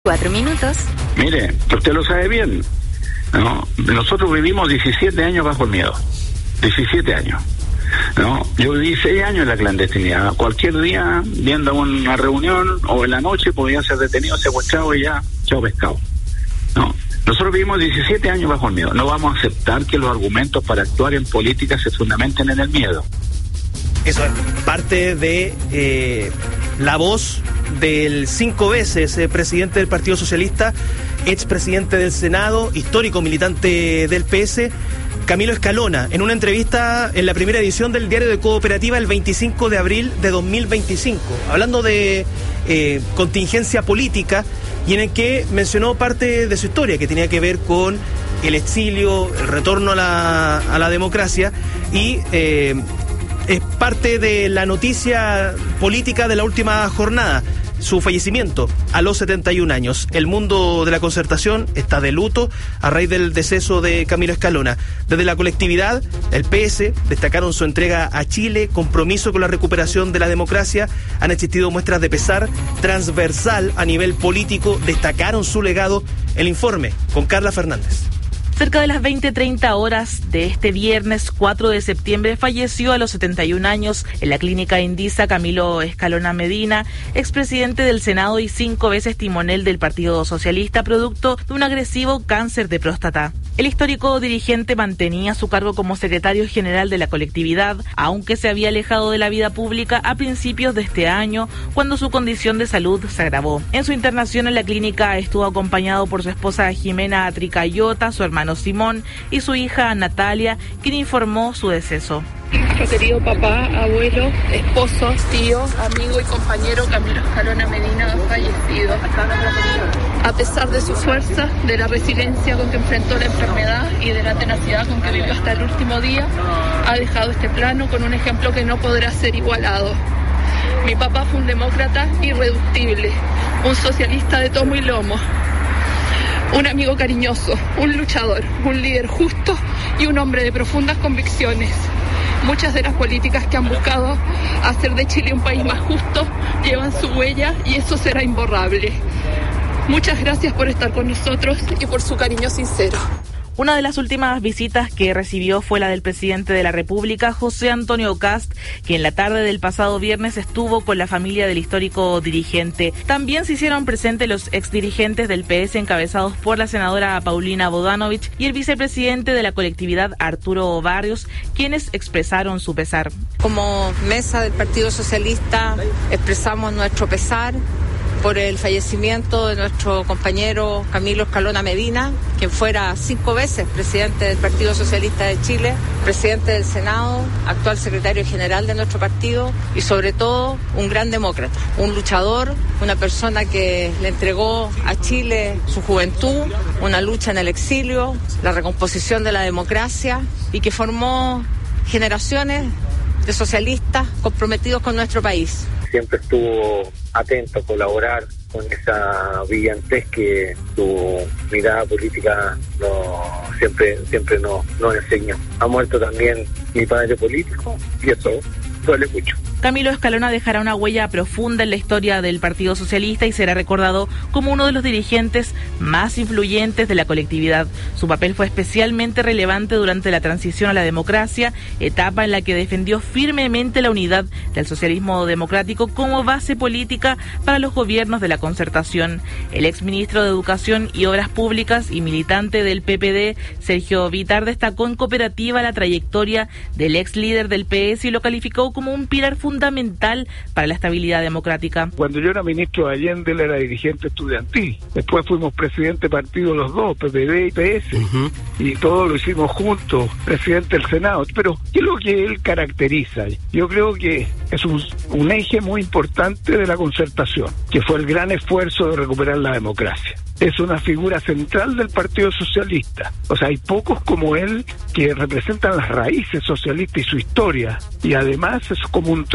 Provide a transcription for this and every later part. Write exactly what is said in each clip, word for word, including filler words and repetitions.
Cuatro minutos. Mire, usted lo sabe bien, ¿no? Nosotros vivimos diecisiete años bajo el miedo. diecisiete años. No, yo viví seis años en la clandestinidad. Cualquier día, viendo una reunión o en la noche, podía ser detenido, secuestrado y ya, chao pescado. No, nosotros vivimos diecisiete años bajo el miedo. No vamos a aceptar que los argumentos para actuar en política se fundamenten en el miedo. Eso es parte de eh, la voz del cinco veces eh, presidente del Partido Socialista, expresidente del Senado, histórico militante del P S, Camilo Escalona, en una entrevista en la primera edición del Diario de Cooperativa el veinticinco de abril de dos mil veinticinco, hablando de eh, contingencia política, y en el que mencionó parte de su historia que tenía que ver con el exilio, el retorno a la, a la democracia, y eh, es parte de la noticia política de la última jornada, su fallecimiento a los setenta y un años. El mundo de la concertación está de luto a raíz del deceso de Camilo Escalona. Desde la colectividad, el P S destacaron su entrega a Chile, compromiso con la recuperación de la democracia. Han existido muestras de pesar transversal a nivel político, destacaron su legado. El informe con Carla Fernández. Cerca de las veinte treinta horas de este viernes cuatro de septiembre falleció a los setenta y un años en la clínica Indisa Camilo Escalona Medina, expresidente del Senado y cinco veces timonel del Partido Socialista, producto de un agresivo cáncer de próstata. El histórico dirigente mantenía su cargo como secretario general de la colectividad, aunque se había alejado de la vida pública a principios de este año, cuando su condición de salud se agravó. En su internación en la clínica estuvo acompañado por su esposa Jimena Tricayota, su hermano Simón y su hija Natalia, quien informó su deceso. Nuestro querido papá, abuelo, esposo, tío, amigo y compañero Camilo Escalona Medina ha fallecido. A pesar de su fuerza, de la resiliencia con que enfrentó la enfermedad y de la tenacidad con que vivió hasta el último día, ha dejado este plano con un ejemplo que no podrá ser igualado. Mi papá fue un demócrata irreductible, un socialista de tomo y lomo, un amigo cariñoso, un luchador, un líder justo y un hombre de profundas convicciones. Muchas de las políticas que han buscado hacer de Chile un país más justo llevan su huella y eso será imborrable. Muchas gracias por estar con nosotros y por su cariño sincero. Una de las últimas visitas que recibió fue la del presidente de la República, José Antonio Kast, que en la tarde del pasado viernes estuvo con la familia del histórico dirigente. También se hicieron presentes los exdirigentes del P S encabezados por la senadora Paulina Bodanovich y el vicepresidente de la colectividad, Arturo Barrios, quienes expresaron su pesar. Como mesa del Partido Socialista expresamos nuestro pesar por el fallecimiento de nuestro compañero Camilo Escalona Medina, quien fuera cinco veces presidente del Partido Socialista de Chile, presidente del Senado, actual secretario general de nuestro partido y sobre todo un gran demócrata, un luchador, una persona que le entregó a Chile su juventud, una lucha en el exilio, la recomposición de la democracia y que formó generaciones de socialistas comprometidos con nuestro país. Siempre estuvo atento a colaborar con esa brillantez que su mirada política no, siempre siempre nos, nos enseñó. Ha muerto también mi padre político y eso duele mucho. Camilo Escalona dejará una huella profunda en la historia del Partido Socialista y será recordado como uno de los dirigentes más influyentes de la colectividad. Su papel fue especialmente relevante durante la transición a la democracia, etapa en la que defendió firmemente la unidad del socialismo democrático como base política para los gobiernos de la concertación. El exministro de Educación y Obras Públicas y militante del P P D, Sergio Vitar, destacó en Cooperativa la trayectoria del ex líder del P S y lo calificó como un pilar fundamental para la estabilidad democrática. Cuando yo era ministro de Allende, él era dirigente estudiantil. Después fuimos presidente de partido los dos, P P D y P S, uh-huh. y todo lo hicimos juntos, presidente del Senado. Pero, ¿qué es lo que él caracteriza? Yo creo que es un, un eje muy importante de la concertación, que fue el gran esfuerzo de recuperar la democracia. Es una figura central del Partido Socialista. O sea, hay pocos como él que representan las raíces socialistas y su historia. Y además es como un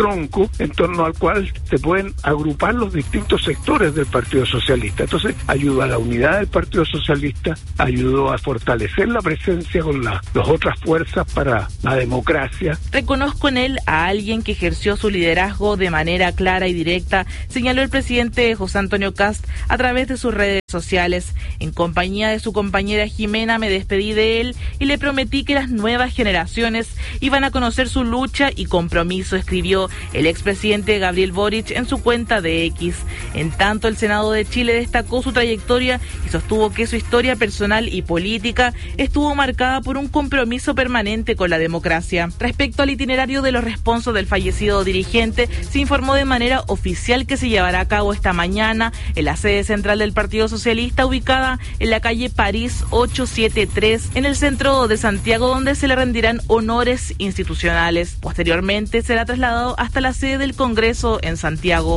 tronco en torno al cual se pueden agrupar los distintos sectores del Partido Socialista. Entonces, ayudó a la unidad del Partido Socialista, ayudó a fortalecer la presencia con la, las otras fuerzas para la democracia. Reconozco en él a alguien que ejerció su liderazgo de manera clara y directa, señaló el presidente José Antonio Kast a través de sus redes sociales. En compañía de su compañera Jimena me despedí de él y le prometí que las nuevas generaciones iban a conocer su lucha y compromiso, escribió el expresidente Gabriel Boric en su cuenta de X. En tanto, el Senado de Chile destacó su trayectoria y sostuvo que su historia personal y política estuvo marcada por un compromiso permanente con la democracia. Respecto al itinerario de los responsos del fallecido dirigente, se informó de manera oficial que se llevará a cabo esta mañana en la sede central del Partido Socialista, ubicada en la calle París ochocientos setenta y tres, en el centro de Santiago, donde se le rendirán honores institucionales. Posteriormente será trasladado hasta la sede del Congreso en Santiago.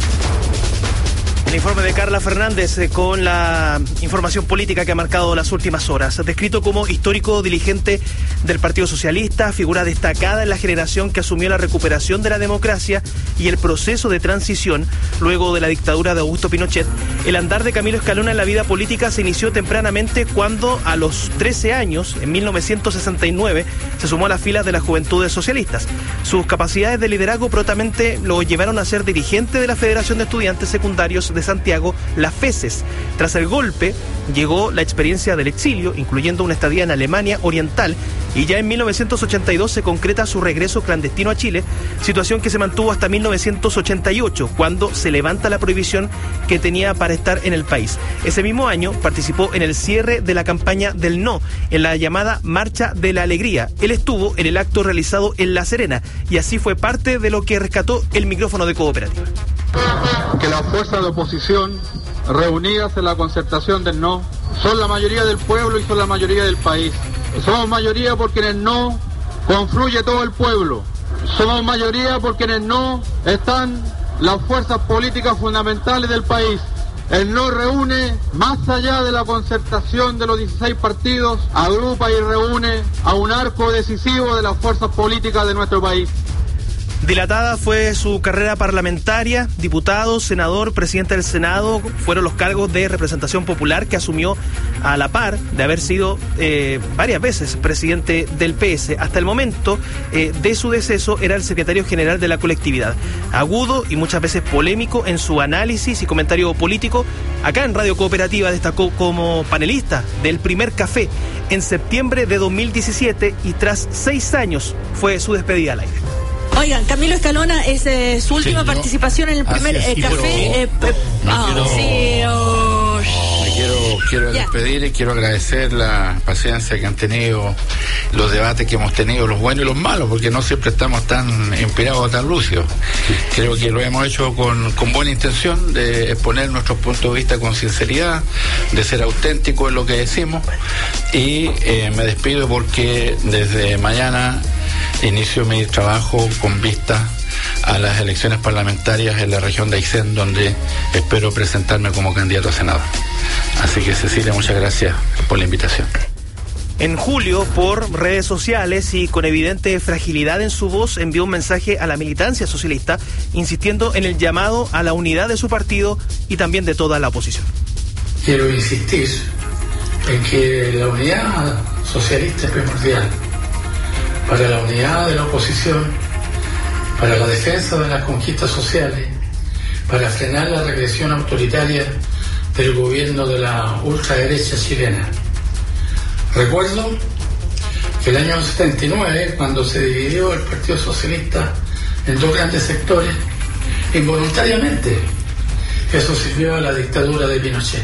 El informe de Carla Fernández eh, con la información política que ha marcado las últimas horas. Descrito como histórico dirigente del Partido Socialista, figura destacada en la generación que asumió la recuperación de la democracia y el proceso de transición luego de la dictadura de Augusto Pinochet, el andar de Camilo Escalona en la vida política se inició tempranamente cuando a los trece años, en mil novecientos sesenta y nueve, se sumó a las filas de las Juventudes Socialistas. Sus capacidades de liderazgo prontamente lo llevaron a ser dirigente de la Federación de Estudiantes Secundarios de Santiago, la FESES. Tras el golpe, llegó la experiencia del exilio, incluyendo una estadía en Alemania Oriental, y ya en mil novecientos ochenta y dos se concreta su regreso clandestino a Chile, situación que se mantuvo hasta mil novecientos ochenta y ocho, cuando se levanta la prohibición que tenía para estar en el país. Ese mismo año participó en el cierre de la campaña del No, en la llamada Marcha de la Alegría. Él estuvo en el acto realizado en La Serena, y así fue parte de lo que rescató el micrófono de Cooperativa. Que las fuerzas de oposición reunidas en la concertación del No son la mayoría del pueblo y son la mayoría del país. Somos mayoría porque en el No confluye todo el pueblo. Somos mayoría porque en el No están las fuerzas políticas fundamentales del país. El No reúne, más allá de la concertación de los dieciséis partidos, agrupa y reúne a un arco decisivo de las fuerzas políticas de nuestro país. Dilatada fue su carrera parlamentaria, diputado, senador, presidente del Senado, fueron los cargos de representación popular que asumió a la par de haber sido eh, varias veces presidente del P S. Hasta el momento eh, de su deceso era el secretario general de la colectividad. Agudo y muchas veces polémico en su análisis y comentario político, acá en Radio Cooperativa destacó como panelista del Primer Café en septiembre de dos mil diecisiete y tras seis años fue su despedida al aire. Oigan, Camilo Escalona es eh, su última sí, participación en el primer eh, café. Eh, me, oh, quiero, sí, oh. me quiero, quiero despedir y quiero agradecer la paciencia que han tenido, los debates que hemos tenido, los buenos y los malos, porque no siempre estamos tan inspirados, tan lúcidos. Creo que lo hemos hecho con, con buena intención de exponer nuestros puntos de vista con sinceridad, de ser auténticos en lo que decimos, y eh, me despido porque desde mañana inicio mi trabajo con vista a las elecciones parlamentarias en la región de Aysén, donde espero presentarme como candidato a senador. Así que, Cecilia, muchas gracias por la invitación. En julio, por redes sociales y con evidente fragilidad en su voz, envió un mensaje a la militancia socialista, insistiendo en el llamado a la unidad de su partido y también de toda la oposición. Quiero insistir en que la unidad socialista es primordial para la unidad de la oposición, para la defensa de las conquistas sociales, para frenar la regresión autoritaria del gobierno de la ultraderecha chilena. Recuerdo que el año setenta y nueve, cuando se dividió el Partido Socialista en dos grandes sectores, involuntariamente, eso sirvió a la dictadura de Pinochet.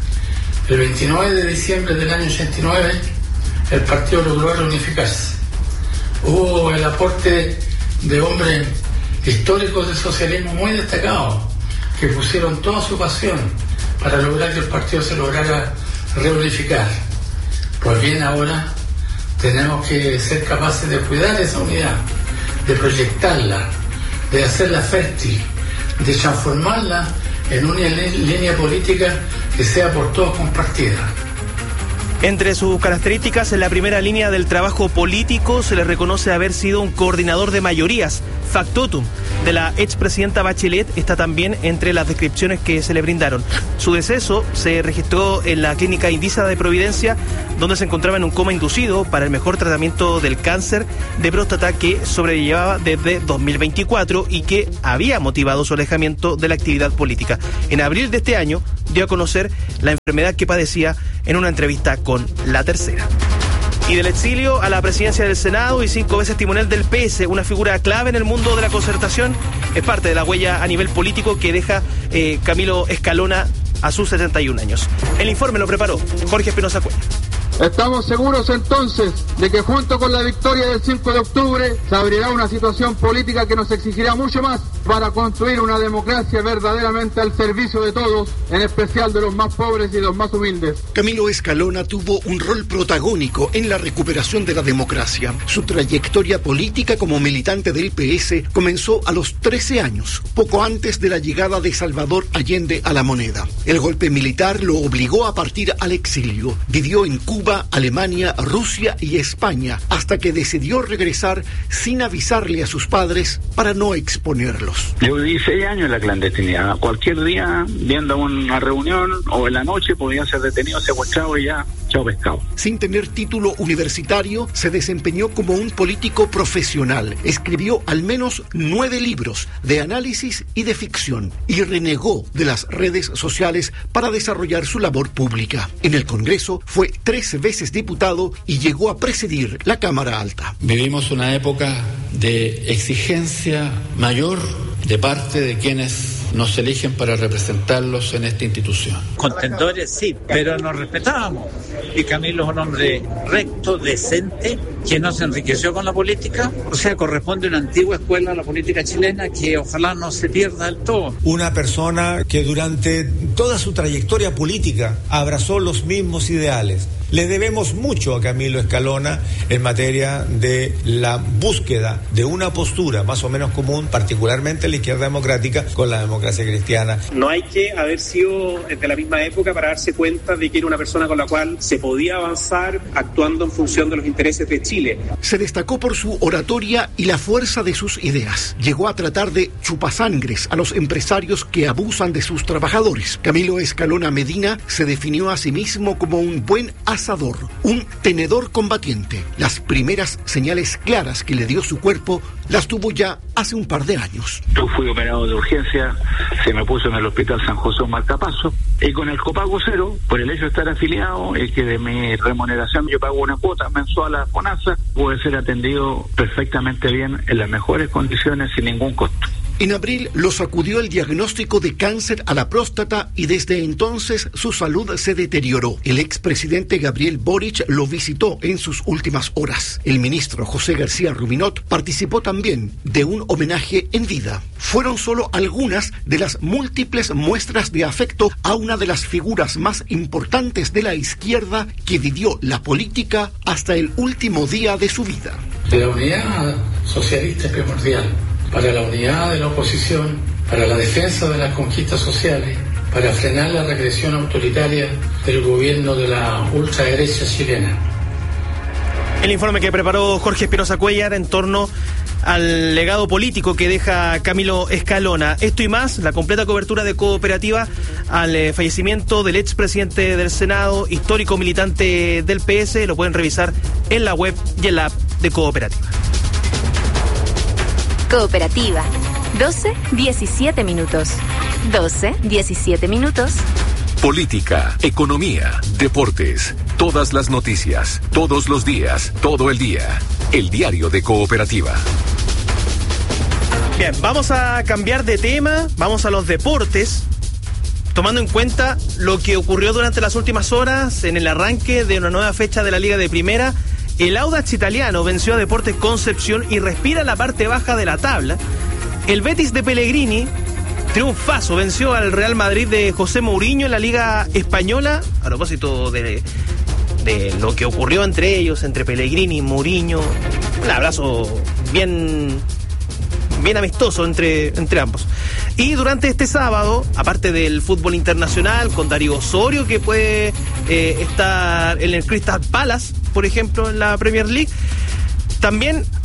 El veintinueve de diciembre del año ochenta y nueve, el partido logró reunificarse. Hubo el aporte de hombres históricos del socialismo muy destacados, que pusieron toda su pasión para lograr que el partido se lograra reunificar. Pues bien, ahora tenemos que ser capaces de cuidar esa unidad, de proyectarla, de hacerla fértil, de transformarla en una línea política que sea por todos compartida. Entre sus características, en la primera línea del trabajo político se le reconoce haber sido un coordinador de mayorías, factotum de la expresidenta Bachelet está también entre las descripciones que se le brindaron. Su deceso se registró en la clínica Indisa de Providencia, donde se encontraba en un coma inducido para el mejor tratamiento del cáncer de próstata que sobrellevaba desde dos mil veinticuatro y que había motivado su alejamiento de la actividad política. En abril de este año dio a conocer la enfermedad que padecía en una entrevista con La Tercera. Y del exilio a la presidencia del Senado y cinco veces timonel del P S, una figura clave en el mundo de la concertación, es parte de la huella a nivel político que deja eh, Camilo Escalona a sus setenta y un años. El informe lo preparó Jorge Espinosa Cuellar. Estamos seguros entonces de que junto con la victoria del cinco de octubre se abrirá una situación política que nos exigirá mucho más para construir una democracia verdaderamente al servicio de todos, en especial de los más pobres y de los más humildes. Camilo Escalona tuvo un rol protagónico en la recuperación de la democracia. Su trayectoria política como militante del P S comenzó a los trece años, poco antes de la llegada de Salvador Allende a la moneda. El golpe militar lo obligó a partir al exilio. Vivió en Cuba, Alemania, Rusia y España, hasta que decidió regresar sin avisarle a sus padres para no exponerlos. Yo viví seis años en la clandestinidad. Cualquier día, viendo una reunión o en la noche, podía ser detenido, secuestrado y ya, chao pescado. Sin tener título universitario, se desempeñó como un político profesional. Escribió al menos nueve libros de análisis y de ficción y renegó de las redes sociales para desarrollar su labor pública. En el Congreso fue tres veces diputado y llegó a presidir la Cámara Alta. Vivimos una época de exigencia mayor de parte de quienes nos eligen para representarlos en esta institución. Contendores sí, pero nos respetábamos. Y Camilo es un hombre recto, decente, que no se enriqueció con la política. O sea, corresponde a una antigua escuela a la política chilena que ojalá no se pierda del todo. Una persona que durante toda su trayectoria política abrazó los mismos ideales. Le debemos mucho a Camilo Escalona en materia de la búsqueda de una postura más o menos común, particularmente en la izquierda democrática, con la democracia cristiana. No hay que haber sido de la misma época para darse cuenta de que era una persona con la cual se podía avanzar actuando en función de los intereses de Chile. Se destacó por su oratoria y la fuerza de sus ideas. Llegó a tratar de chupasangres a los empresarios que abusan de sus trabajadores. Camilo Escalona Medina se definió a sí mismo como un buen asador, un tenedor combatiente. Las primeras señales claras que le dio su cuerpo las tuvo ya hace un par de años. Yo fui operado de urgencia, se me puso en el Hospital San José Marcapaso, y con el copago cero, por el hecho de estar afiliado, el que de mi remuneración yo pago una cuota mensual a FONASA, pude ser atendido perfectamente bien, en las mejores condiciones, sin ningún costo. En abril lo sacudió el diagnóstico de cáncer a la próstata y desde entonces su salud se deterioró. El expresidente Gabriel Boric lo visitó en sus últimas horas. El ministro José García Rubinot participó también de un homenaje en vida. Fueron solo algunas de las múltiples muestras de afecto a una de las figuras más importantes de la izquierda que vivió la política hasta el último día de su vida. La unidad socialista es primordial para la unidad de la oposición, para la defensa de las conquistas sociales, para frenar la regresión autoritaria del gobierno de la ultraderecha chilena. El informe que preparó Jorge Espinosa Cuellar en torno al legado político que deja Camilo Escalona. Esto y más, la completa cobertura de Cooperativa al eh, fallecimiento del expresidente del Senado, histórico militante del P S, lo pueden revisar en la web y en la app de Cooperativa. Cooperativa, doce diecisiete minutos. doce diecisiete minutos. Política, economía, deportes, todas las noticias, todos los días, todo el día. El diario de Cooperativa. Bien, vamos a cambiar de tema, vamos a los deportes, tomando en cuenta lo que ocurrió durante las últimas horas en el arranque de una nueva fecha de la Liga de Primera. El Audax italiano venció a Deportes Concepción y respira la parte baja de la tabla. El Betis de Pellegrini, triunfazo, venció al Real Madrid de José Mourinho en la Liga Española. A propósito de, de lo que ocurrió entre ellos, entre Pellegrini y Mourinho, un abrazo bien, bien amistoso entre, entre ambos. Y durante este sábado, aparte del fútbol internacional, con Darío Osorio, que puede eh, estar en el Crystal Palace, por ejemplo, en la Premier League, también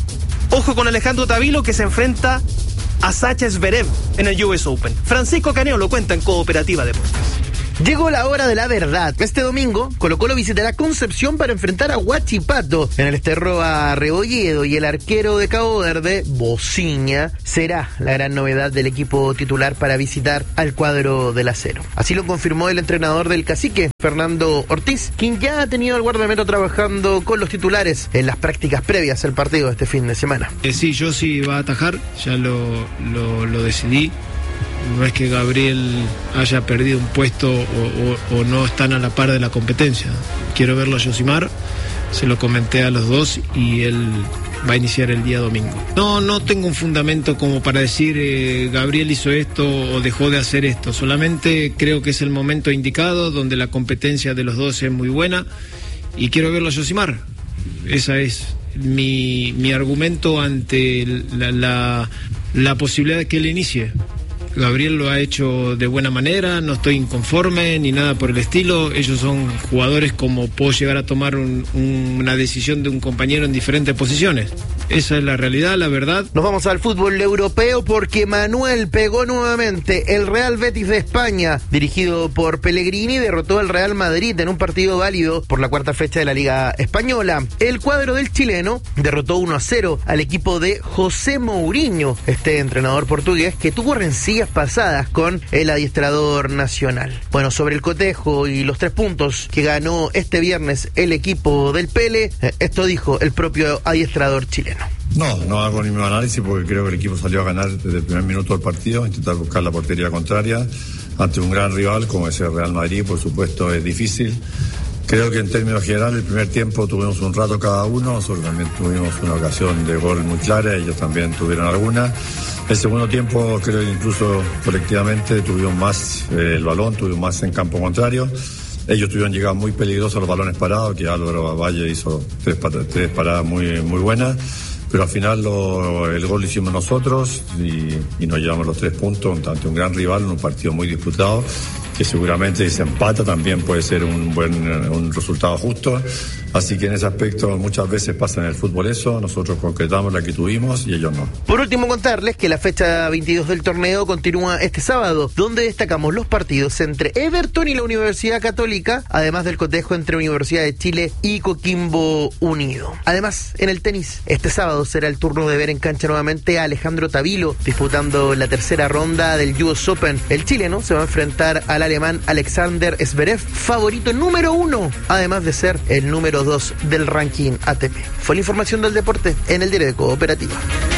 Ojo con Alejandro Tavilo, que se enfrenta a Sacha Zverev en el U S Open. Francisco Caneo lo cuenta en Cooperativa Deportes. Llegó la hora de la verdad. Este domingo, Colo-Colo visitará Concepción para enfrentar a Huachipato. En el Esterro a Rebolledo, y el arquero de Cabo Verde, Bociña, será la gran novedad del equipo titular para visitar al cuadro del acero. Así lo confirmó el entrenador del Cacique, Fernando Ortiz, quien ya ha tenido al guardameta trabajando con los titulares en las prácticas previas al partido de este fin de semana. Eh, sí, yo sí va a atajar, ya lo, lo, lo decidí. No es que Gabriel haya perdido un puesto o, o, o no están a la par de la competencia. Quiero verlo a Yosimar, se lo comenté a los dos y él va a iniciar el día domingo. No, no tengo un fundamento como para decir eh, Gabriel hizo esto o dejó de hacer esto. Solamente creo que es el momento indicado donde la competencia de los dos es muy buena y quiero verlo a Yosimar. Esa es mi, mi argumento ante la, la, la posibilidad de que él inicie. Gabriel lo ha hecho de buena manera, no estoy inconforme ni nada por el estilo. Ellos son jugadores como puedo llegar a tomar un, un, una decisión de un compañero en diferentes posiciones. Esa es la realidad, la verdad. Nos vamos al fútbol europeo porque Manuel pegó nuevamente. El Real Betis de España, dirigido por Pellegrini, derrotó al Real Madrid en un partido válido por la cuarta fecha de la Liga Española. El cuadro del chileno derrotó uno a cero al equipo de José Mourinho, este entrenador portugués que tuvo rencillas pasadas con el adiestrador nacional. Bueno, sobre el cotejo y los tres puntos que ganó este viernes el equipo del Pele, esto dijo el propio adiestrador chileno. No, no hago ningún análisis porque creo que el equipo salió a ganar desde el primer minuto del partido, intentar buscar la portería contraria ante un gran rival como es el Real Madrid. Por supuesto es difícil. Creo que en términos generales el primer tiempo tuvimos un rato cada uno, nosotros también tuvimos una ocasión de gol muy clara, ellos también tuvieron alguna. El segundo tiempo creo que incluso colectivamente tuvimos más eh, el balón, tuvimos más en campo contrario. Ellos tuvieron llegadas muy peligrosas a los balones parados, que Álvaro Valle hizo tres, tres paradas muy, muy buenas, pero al final lo, el gol lo hicimos nosotros y, y nos llevamos los tres puntos ante un gran rival en un partido muy disputado, que seguramente si se empata también puede ser un buen un resultado justo. Así que en ese aspecto muchas veces pasa en el fútbol eso, nosotros concretamos la que tuvimos y ellos no. Por último, contarles que la fecha veintidós del torneo continúa este sábado, donde destacamos los partidos entre Everton y la Universidad Católica, además del cotejo entre Universidad de Chile y Coquimbo Unido. Además, en el tenis, este sábado será el turno de ver en cancha nuevamente a Alejandro Tavilo, disputando la tercera ronda del U S Open. El chileno se va a enfrentar al alemán Alexander Zverev, favorito número uno, además de ser el número dos del ranking A T P. Fue la información del deporte en el diario de Cooperativa.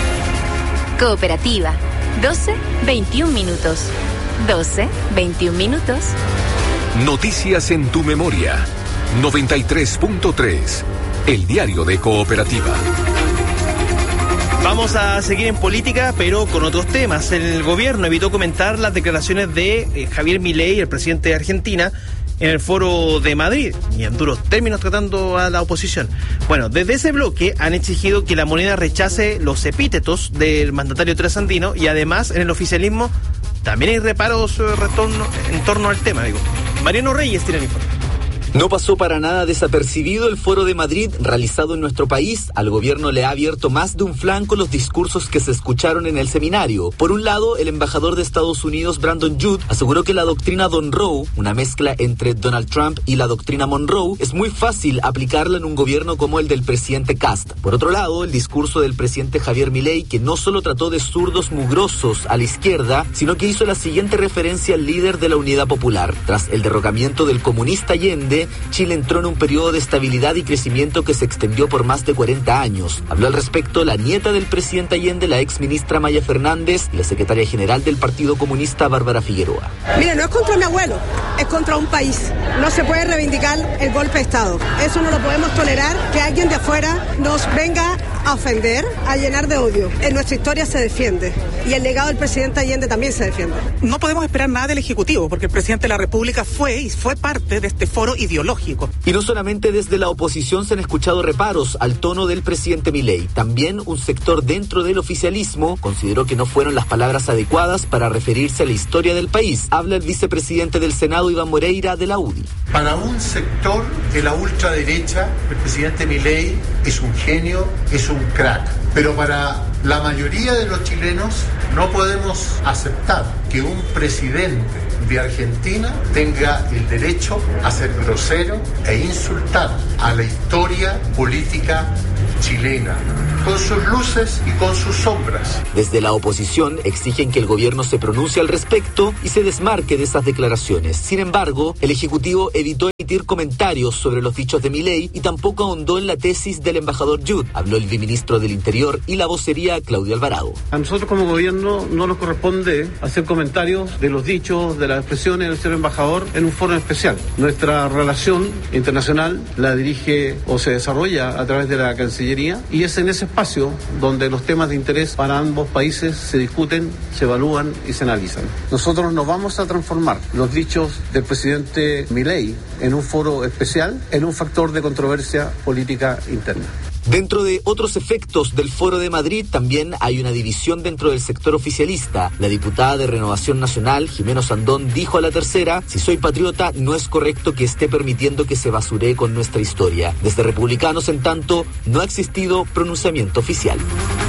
Cooperativa, doce veintiún minutos. doce veintiún minutos. Noticias en tu memoria. noventa y tres punto tres. El diario de Cooperativa. Vamos a seguir en política, pero con otros temas. El gobierno evitó comentar las declaraciones de eh, Javier Milei, el presidente de Argentina, en el foro de Madrid, y en duros términos tratando a la oposición. Bueno, desde ese bloque han exigido que la moneda rechace los epítetos del mandatario trasandino y además en el oficialismo también hay reparos eh, retorno, en torno al tema, digo. Mariano Reyes tiene el informe. No pasó para nada desapercibido el foro de Madrid realizado en nuestro país. Al gobierno le ha abierto más de un flanco los discursos que se escucharon en el seminario. Por un lado, el embajador de Estados Unidos, Brandon Judd, aseguró que la doctrina Monroe, una mezcla entre Donald Trump y la doctrina Monroe, es muy fácil aplicarla en un gobierno como el del presidente Kast. Por otro lado, el discurso del presidente Javier Milei, que no solo trató de zurdos mugrosos a la izquierda, sino que hizo la siguiente referencia al líder de la Unidad Popular. Tras el derrocamiento del comunista Allende, Chile entró en un periodo de estabilidad y crecimiento que se extendió por más de cuarenta años. Habló al respecto la nieta del presidente Allende, la ex ministra Maya Fernández, y la secretaria general del Partido Comunista, Bárbara Figueroa. Mire, no es contra mi abuelo, es contra un país. No se puede reivindicar el golpe de Estado. Eso no lo podemos tolerar, que alguien de afuera nos venga a ofender, a llenar de odio. En nuestra historia se defiende y el legado del presidente Allende también se defiende. No podemos esperar nada del Ejecutivo porque el presidente de la República fue y fue parte de este foro ideológico. Y no solamente desde la oposición se han escuchado reparos al tono del presidente Milei. También un sector dentro del oficialismo consideró que no fueron las palabras adecuadas para referirse a la historia del país. Habla el vicepresidente del Senado, Iván Moreira, de la U D I. Para un sector de la ultraderecha, el presidente Milei es un genio, es un crack. Pero para la mayoría de los chilenos no podemos aceptar que un presidente de Argentina tenga el derecho a ser grosero e insultar a la historia política chilena, con sus luces y con sus sombras. Desde la oposición exigen que el gobierno se pronuncie al respecto y se desmarque de esas declaraciones. Sin embargo, el Ejecutivo evitó emitir comentarios sobre los dichos de Milei y tampoco ahondó en la tesis del embajador Yud. Habló el viceministro del Interior y la vocería Claudio Alvarado. A nosotros como gobierno no nos corresponde hacer comentarios de los dichos, de las expresiones del señor embajador en un foro especial. Nuestra relación internacional la dirige o se desarrolla a través de la Cancillería y es en ese espacio donde los temas de interés para ambos países se discuten, se evalúan y se analizan. Nosotros no vamos a transformar los dichos del presidente Milei en un foro especial en un factor de controversia política interna. Dentro de otros efectos del Foro de Madrid también hay una división dentro del sector oficialista. La diputada de Renovación Nacional, Jimeno Sandón, dijo a La Tercera: si soy patriota, no es correcto que esté permitiendo que se basuree con nuestra historia. Desde Republicanos, en tanto, no ha existido pronunciamiento oficial.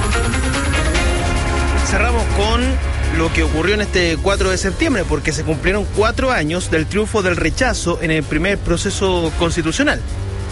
Cerramos con lo que ocurrió en este cuatro de septiembre, porque se cumplieron cuatro años del triunfo del rechazo en el primer proceso constitucional.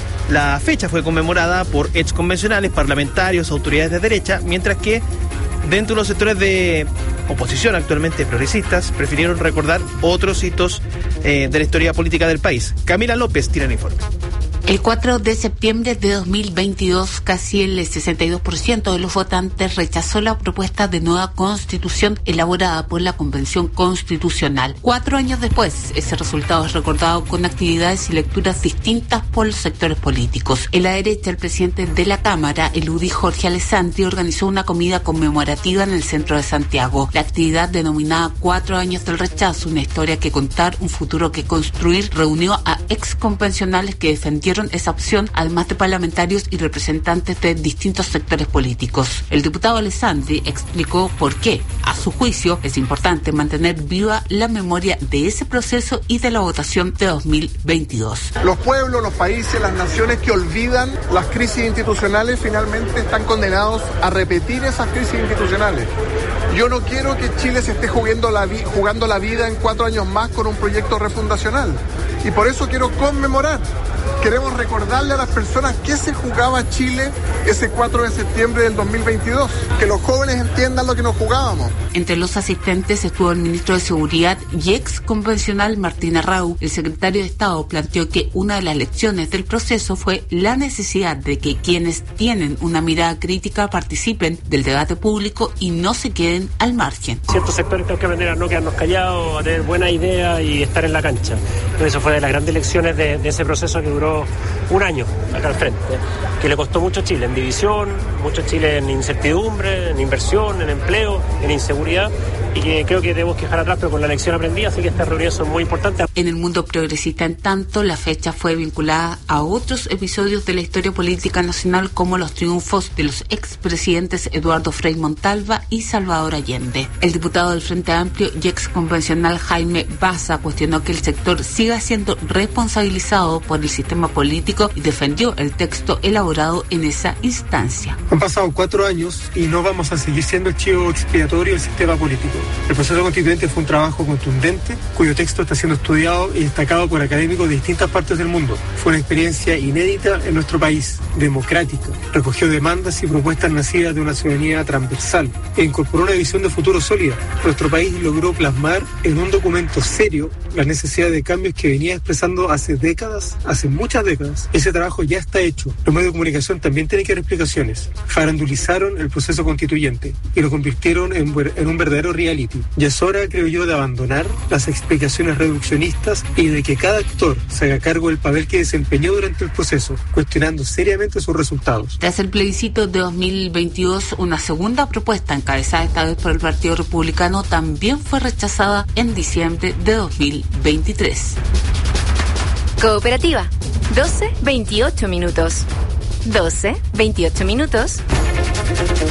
La fecha fue conmemorada por exconvencionales, parlamentarios, autoridades de derecha, mientras que dentro de los sectores de oposición actualmente progresistas prefirieron recordar otros hitos eh, de la historia política del país. Camila López tiene el informe. El cuatro de septiembre de dos mil veintidós, casi el sesenta y dos por ciento de los votantes rechazó la propuesta de nueva constitución elaborada por la Convención Constitucional. Cuatro años después, ese resultado es recordado con actividades y lecturas distintas por los sectores políticos. En la derecha, el presidente de la Cámara, el U D I Jorge Alessandri, organizó una comida conmemorativa en el centro de Santiago. La actividad, denominada Cuatro años del rechazo, una historia que contar, un futuro que construir, reunió a exconvencionales que defendieron esa opción, además de parlamentarios y representantes de distintos sectores políticos. El diputado Alessandri explicó por qué, a su juicio, es importante mantener viva la memoria de ese proceso y de la votación de dos mil veintidós. Los pueblos, los países, las naciones que olvidan las crisis institucionales finalmente están condenados a repetir esas crisis institucionales. Yo no quiero que Chile se esté jugando la, vi- jugando la vida en cuatro años más con un proyecto refundacional. Y por eso quiero conmemorar. Queremos recordarle a las personas qué se jugaba Chile ese cuatro de septiembre del dos mil veintidós. Que los jóvenes entiendan lo que nos jugábamos. Entre los asistentes estuvo el ministro de Seguridad y ex convencional Martín Arrau. El secretario de Estado planteó que una de las lecciones del proceso fue la necesidad de que quienes tienen una mirada crítica participen del debate público y no se queden al margen. Ciertos sectores tenemos que aprender a no quedarnos callados, a tener buena idea y estar en la cancha. Entonces, eso fue de las grandes lecciones de, de ese proceso que duró un año acá al frente, que le costó mucho a Chile en división, mucho a Chile en incertidumbre, en inversión, en empleo, en inseguridad, y que creo que debemos dejar atrás, pero con la lección aprendida, así que estas reuniones son muy importantes. En el mundo progresista, en tanto, la fecha fue vinculada a otros episodios de la historia política nacional, como los triunfos de los expresidentes Eduardo Frei Montalva y Salvador Allende. El diputado del Frente Amplio y ex convencional Jaime Baza cuestionó que el sector siga siendo responsabilizado por el sistema político y defendió el texto elaborado en esa instancia. Han pasado cuatro años y no vamos a seguir siendo el chivo expiatorio del sistema político. El proceso constituyente fue un trabajo contundente, cuyo texto está siendo estudiado y destacado por académicos de distintas partes del mundo. Fue una experiencia inédita en nuestro país, democrática. Recogió demandas y propuestas nacidas de una ciudadanía transversal e incorporó una visión de futuro sólida. Nuestro país logró plasmar en un documento serio la necesidad de cambios que venía expresando hace décadas, hace muchas décadas. Ese trabajo ya está hecho. Los medios de comunicación también tienen que dar explicaciones. Farandulizaron el proceso constituyente y lo convirtieron en, en un verdadero reality. Ya es hora, creo yo, de abandonar las explicaciones reduccionistas y de que cada actor se haga cargo del papel que desempeñó durante el proceso, cuestionando seriamente sus resultados. Tras el plebiscito de dos mil veintidós, una segunda propuesta, encabezada esta vez por el Partido Republicano, también fue rechazada en diciembre de dos mil veintitrés. Cooperativa, doce veintiocho minutos. doce veintiocho minutos.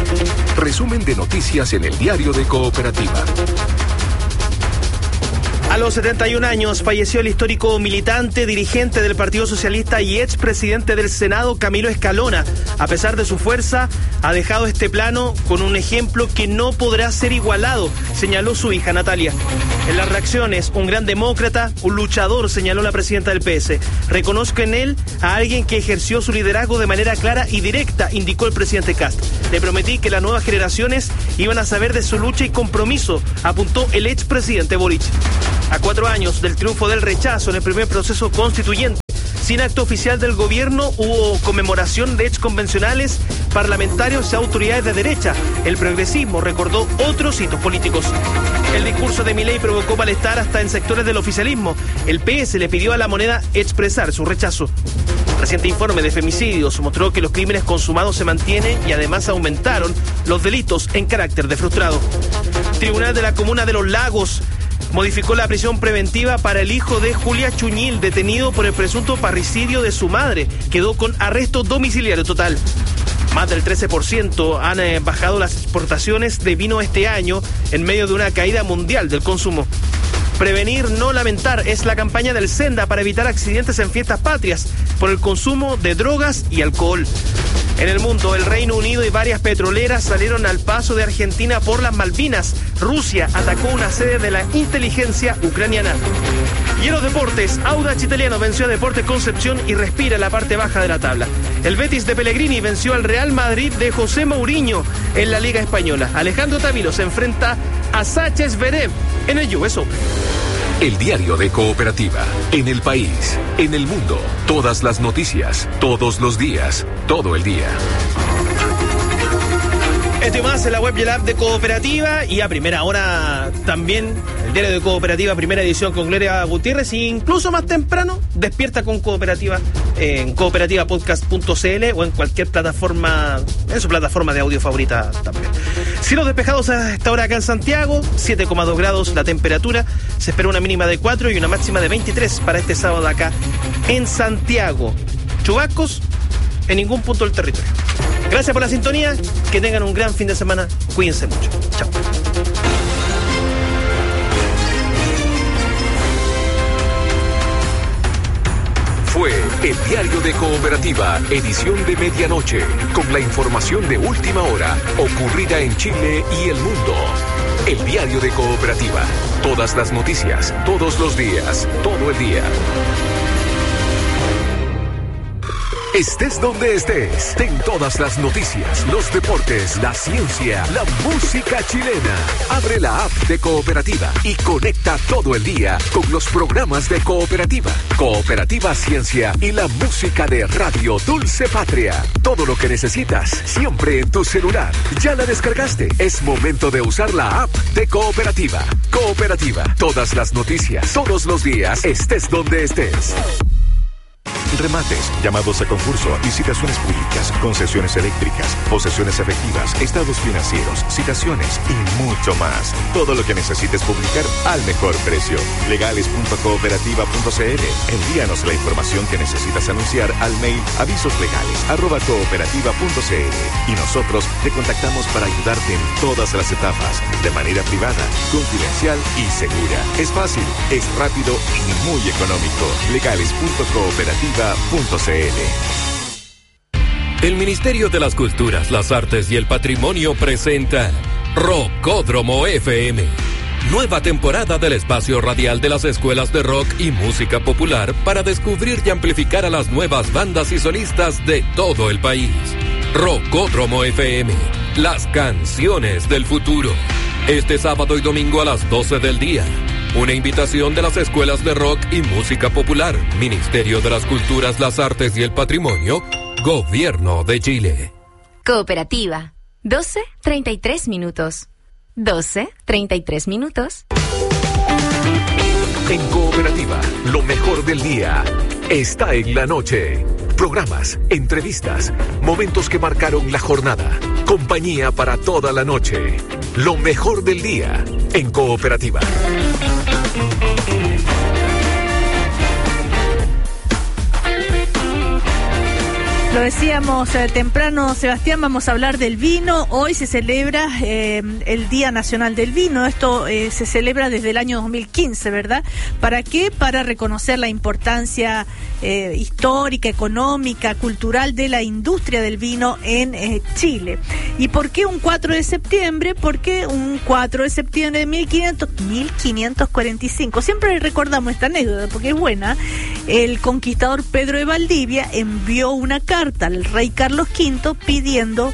Resumen de noticias en el diario de Cooperativa. A los setenta y un años falleció el histórico militante, dirigente del Partido Socialista y expresidente del Senado, Camilo Escalona. A pesar de su fuerza, ha dejado este plano con un ejemplo que no podrá ser igualado, señaló su hija Natalia. En las reacciones, un gran demócrata, un luchador, señaló la presidenta del P S. Reconozco en él a alguien que ejerció su liderazgo de manera clara y directa, indicó el presidente Kast. Le prometí que las nuevas generaciones iban a saber de su lucha y compromiso, apuntó el expresidente Boric. A cuatro años del triunfo del rechazo en el primer proceso constituyente, sin acto oficial del gobierno, hubo conmemoración de exconvencionales, parlamentarios y autoridades de derecha. El progresismo recordó otros hitos políticos. El discurso de Milei provocó malestar hasta en sectores del oficialismo. El P S le pidió a La Moneda expresar su rechazo. El reciente informe de femicidios mostró que los crímenes consumados se mantienen y además aumentaron los delitos en carácter de frustrado. Tribunal de la Comuna de Los Lagos modificó la prisión preventiva para el hijo de Julia Chuñil, detenido por el presunto parricidio de su madre. Quedó con arresto domiciliario total. Más del trece por ciento han eh, bajado las exportaciones de vino este año en medio de una caída mundial del consumo. Prevenir, no lamentar es la campaña del Senda para evitar accidentes en fiestas patrias por el consumo de drogas y alcohol. En el mundo, el Reino Unido y varias petroleras salieron al paso de Argentina por las Malvinas. Rusia atacó una sede de la inteligencia ucraniana. Y en los deportes, Audax Italiano venció a Deportes Concepción y respira en la parte baja de la tabla. El Betis de Pellegrini venció al Real Madrid de José Mourinho en la Liga Española. Alejandro Tavilo se enfrenta a Sánchez Zverev en el U S Open. El diario de Cooperativa. En el país, en el mundo. Todas las noticias, todos los días, todo el día. Esto y más en la web y el app de Cooperativa. Y a primera hora también el diario de Cooperativa, primera edición con Gloria Gutiérrez. E incluso más temprano, despierta con Cooperativa en cooperativa podcast punto c l o en cualquier plataforma, en su plataforma de audio favorita también. Cielos despejados a esta hora acá en Santiago, siete coma dos grados la temperatura. Se espera una mínima de cuatro y una máxima de veintitrés para este sábado acá en Santiago. Chubascos en ningún punto del territorio. Gracias por la sintonía, que tengan un gran fin de semana, cuídense mucho. Chao. Fue el diario de Cooperativa, edición de medianoche, con la información de última hora, ocurrida en Chile y el mundo. El diario de Cooperativa, todas las noticias, todos los días, todo el día. Estés donde estés, ten todas las noticias, los deportes, la ciencia, la música chilena. Abre la app de Cooperativa y conecta todo el día con los programas de Cooperativa, Cooperativa Ciencia y la música de Radio Dulce Patria. Todo lo que necesitas, siempre en tu celular. ¿Ya la descargaste? Es momento de usar la app de Cooperativa. Cooperativa, todas las noticias, todos los días, estés donde estés. Remates, llamados a concurso, licitaciones públicas, concesiones eléctricas, posesiones efectivas, estados financieros, citaciones y mucho más. Todo lo que necesites publicar al mejor precio. legales punto cooperativa punto c l. Envíanos la información que necesitas anunciar al mail avisoslegales arroba cooperativa punto c l y nosotros te contactamos para ayudarte en todas las etapas, de manera privada, confidencial y segura. Es fácil, es rápido y muy económico. legales punto cooperativa punto c l. El Ministerio de las Culturas, las Artes y el Patrimonio presenta Rockódromo F M. Nueva temporada del espacio radial de las escuelas de rock y música popular para descubrir y amplificar a las nuevas bandas y solistas de todo el país. Rockódromo F M, las canciones del futuro. Este sábado y domingo a las doce del día. Una invitación de las escuelas de rock y música popular, Ministerio de las Culturas, las Artes y el Patrimonio, Gobierno de Chile. Cooperativa, doce treinta y tres minutos. doce treinta y tres minutos. En Cooperativa, lo mejor del día está en la noche. Programas, entrevistas, momentos que marcaron la jornada. Compañía para toda la noche. Lo mejor del día en Cooperativa. Lo decíamos eh, temprano, Sebastián, vamos a hablar del vino. Hoy se celebra eh, el Día Nacional del Vino. Esto eh, se celebra desde el año dos mil quince, ¿verdad? ¿Para qué? Para reconocer la importancia eh, histórica, económica, cultural de la industria del vino en eh, Chile. ¿Y por qué un cuatro de septiembre? Porque un cuatro de septiembre de mil quinientos cuarenta y cinco. Siempre recordamos esta anécdota porque es buena. El conquistador Pedro de Valdivia envió una carta al rey Carlos quinto pidiendo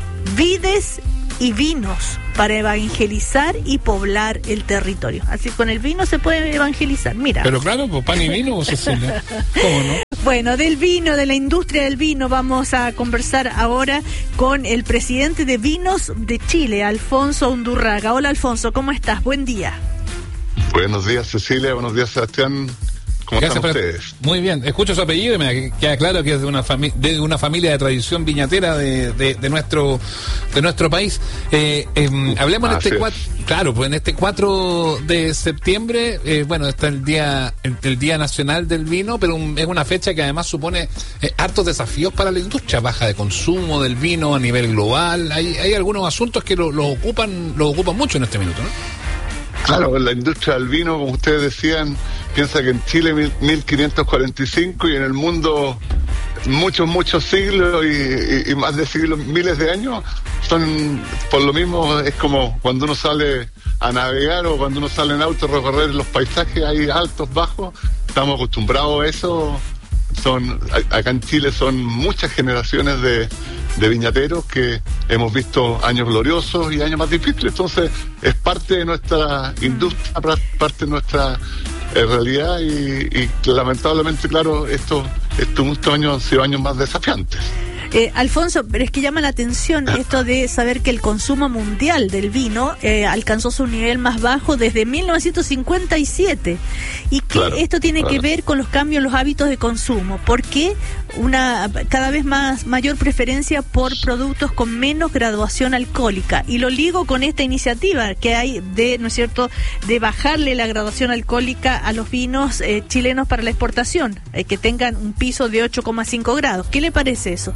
vides y vinos para evangelizar y poblar el territorio. Así con el vino se puede evangelizar, mira. Pero claro, pues pan y vino, Cecilia. ¿Cómo no? Bueno, del vino, de la industria del vino, vamos a conversar ahora con el presidente de Vinos de Chile, Alfonso Undurraga. Hola, Alfonso, ¿cómo estás? Buen día. Buenos días, Cecilia. Buenos días, Sebastián. ¿Cómo Gracias están ustedes? Muy bien, escucho su apellido y me queda claro que es de una, fami- de una familia de tradición viñatera de, de, de nuestro de nuestro país. Eh, eh, hablemos en este cuatro, claro, pues en este cuatro de septiembre, eh, bueno, está el día el, el Día Nacional del Vino, pero un, es una fecha que además supone eh, hartos desafíos para la industria, baja de consumo del vino a nivel global. Hay, hay algunos asuntos que lo, lo ocupan lo ocupan mucho en este minuto, ¿no? Claro, la industria del vino, como ustedes decían, piensa que en Chile mil quinientos cuarenta y cinco y en el mundo muchos, muchos siglos y, y, y más de siglos, miles de años, son por lo mismo, es como cuando uno sale a navegar o cuando uno sale en auto a recorrer los paisajes, hay altos, bajos, estamos acostumbrados a eso. Son acá en Chile son muchas generaciones de, de viñateros que hemos visto años gloriosos y años más difíciles, entonces es parte de nuestra industria, parte de nuestra eh, realidad y, y lamentablemente, claro, estos estos años han sido años más desafiantes. Eh, Alfonso, pero es que llama la atención esto de saber que el consumo mundial del vino eh, alcanzó su nivel más bajo desde mil novecientos cincuenta y siete y que claro, esto tiene claro. que ver con los cambios en los hábitos de consumo. ¿Por qué una cada vez más mayor preferencia por productos con menos graduación alcohólica? Y lo ligo con esta iniciativa que hay de, ¿no es cierto?, de bajarle la graduación alcohólica a los vinos eh, chilenos para la exportación, eh, que tengan un piso de ocho coma cinco grados. ¿Qué le parece eso?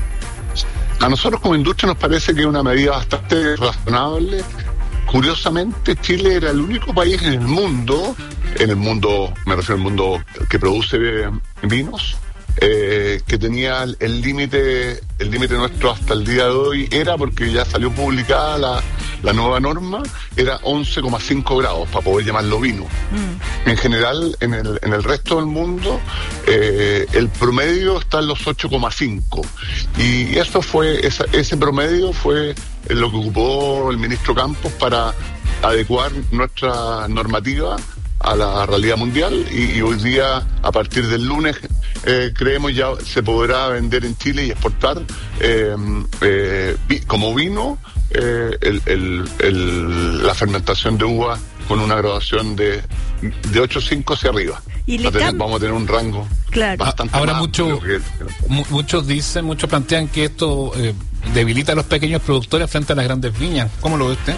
A nosotros como industria nos parece que es una medida bastante razonable. Curiosamente, Chile era el único país en el mundo, en el mundo, me refiero al mundo que produce vinos, eh, que tenía el límite, el límite nuestro hasta el día de hoy era, porque ya salió publicada la, la nueva norma, era once coma cinco grados para poder llamarlo vino. Mm. En general, en el, en el resto del mundo, eh, el promedio está en los ocho coma cinco. Y eso fue, esa, ese promedio fue lo que ocupó el ministro Campos para adecuar nuestra normativa a la realidad mundial y, y hoy día, a partir del lunes, eh, creemos ya se podrá vender en Chile y exportar eh, eh, vi, como vino eh, el, el, el, la fermentación de uva con una graduación de, de ocho coma cinco hacia arriba. Y le tener, vamos a tener un rango claro. bastante Ahora más, mucho, que, muchos dicen, muchos plantean que esto eh, debilita a los pequeños productores frente a las grandes viñas. ¿Cómo lo ve usted?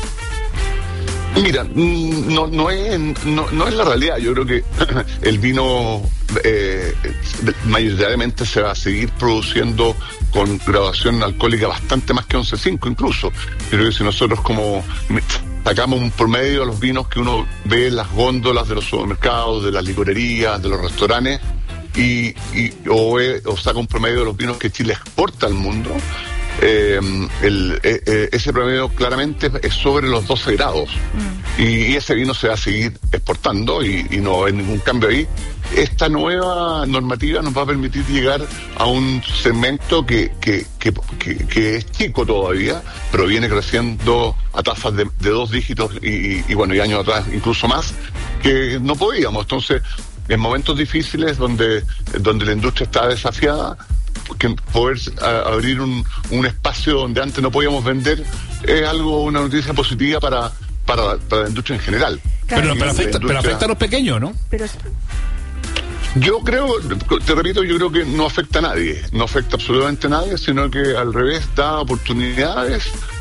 Mira, no no es no, no es la realidad. Yo creo que el vino eh, mayoritariamente se va a seguir produciendo con graduación alcohólica bastante más que once coma cinco incluso. Creo que si nosotros como sacamos un promedio a los vinos que uno ve en las góndolas de los supermercados, de las licorerías, de los restaurantes, y, y o, o saca un promedio de los vinos que Chile exporta al mundo, Eh, el, eh, ese promedio claramente es sobre los doce grados mm. y, y ese vino se va a seguir exportando y, y no hay ningún cambio ahí. Esta nueva normativa nos va a permitir llegar a un segmento que, que, que, que, que es chico todavía, pero viene creciendo a tasas de, de dos dígitos y, y, y bueno, y años atrás incluso más, que no podíamos. Entonces, en momentos difíciles donde, donde la industria está desafiada, que poder a, abrir un, un espacio donde antes no podíamos vender es algo, una noticia positiva para, para, para la industria en general. Claro. Pero, pero, afecta, industria... pero afecta a los pequeños, ¿no? Pero... Yo creo, te repito, yo creo que no afecta a nadie, no afecta absolutamente a nadie, sino que al revés da oportunidades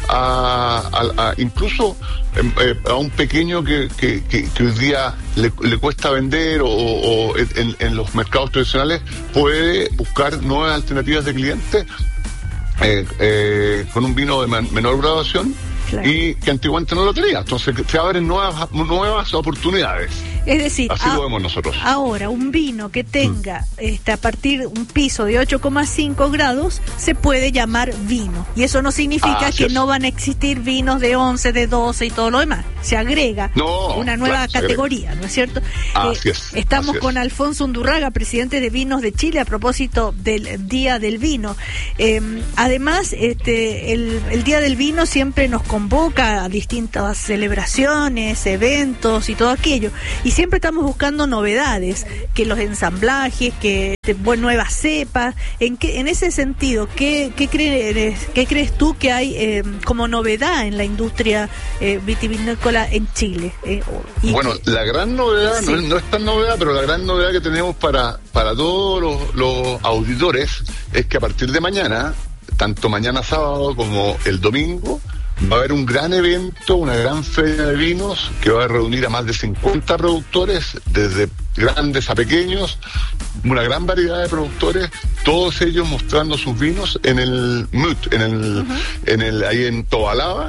a, a, a incluso eh, a un pequeño que, que, que, que hoy día le, le cuesta vender o, o en, en los mercados tradicionales puede buscar nuevas alternativas de clientes eh, eh, con un vino de man, menor graduación. Claro. Y que antiguamente no lo tenía, entonces se abren nuevas nuevas oportunidades. Es decir, así a, lo vemos nosotros. Ahora, un vino que tenga mm. este, a partir de un piso de ocho coma cinco grados se puede llamar vino. Y eso no significa así que es. No van a existir vinos de once, de doce y todo lo demás. Se agrega no, una nueva claro, categoría, ¿no es cierto? Así eh, es, estamos así con es. Alfonso Undurraga, presidente de Vinos de Chile, a propósito del Día del Vino. Eh, además, este, el, el Día del Vino siempre nos convoca a distintas celebraciones, eventos y todo aquello. Y siempre estamos buscando novedades, que los ensamblajes, que bueno, nuevas cepas. En qué, en ese sentido, ¿qué, qué crees, qué crees tú que hay eh, como novedad en la industria eh, vitivinícola en Chile? Eh, y bueno, que, la gran novedad, sí. no, no es tan novedad, pero la gran novedad que tenemos para, para todos los, los auditores es que a partir de mañana, tanto mañana sábado como el domingo, va a haber un gran evento, una gran feria de vinos que va a reunir a más de cincuenta productores, desde grandes a pequeños, una gran variedad de productores, todos ellos mostrando sus vinos en el M U T, en el, uh-huh. en el ahí en Tobalaba.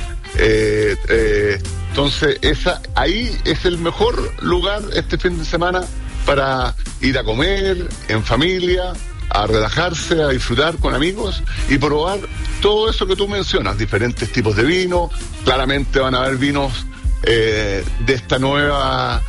Eh, eh, entonces, esa ahí es el mejor lugar este fin de semana para ir a comer en familia, a relajarse, a disfrutar con amigos y probar todo eso que tú mencionas, diferentes tipos de vino. Claramente van a haber vinos eh, de esta nueva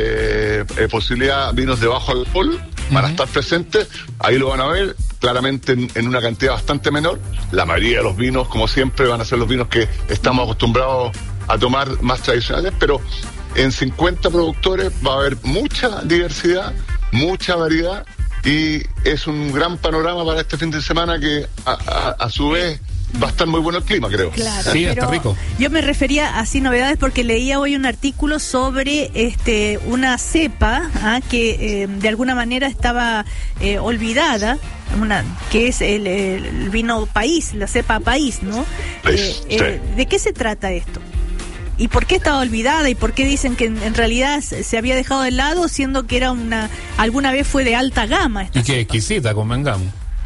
eh, eh, posibilidad, vinos de bajo alcohol, van a estar presentes, ahí lo van a ver, claramente en, en una cantidad bastante menor. La mayoría de los vinos, como siempre, van a ser los vinos que estamos acostumbrados a tomar más tradicionales, pero en cincuenta productores va a haber mucha diversidad, mucha variedad, y es un gran panorama para este fin de semana que a, a, a su vez va a estar muy bueno el clima, creo. Claro, sí, está rico. Yo me refería a así novedades porque leía hoy un artículo sobre este una cepa ¿ah? que eh, de alguna manera estaba eh, olvidada, una que es el, el vino país, la cepa país, ¿no? País, eh, sí. eh, ¿De qué se trata esto? ¿Y por qué estaba olvidada? ¿Y por qué dicen que en, en realidad se había dejado de lado, siendo que era una alguna vez fue de alta gama? Y qué exquisita, convengamos.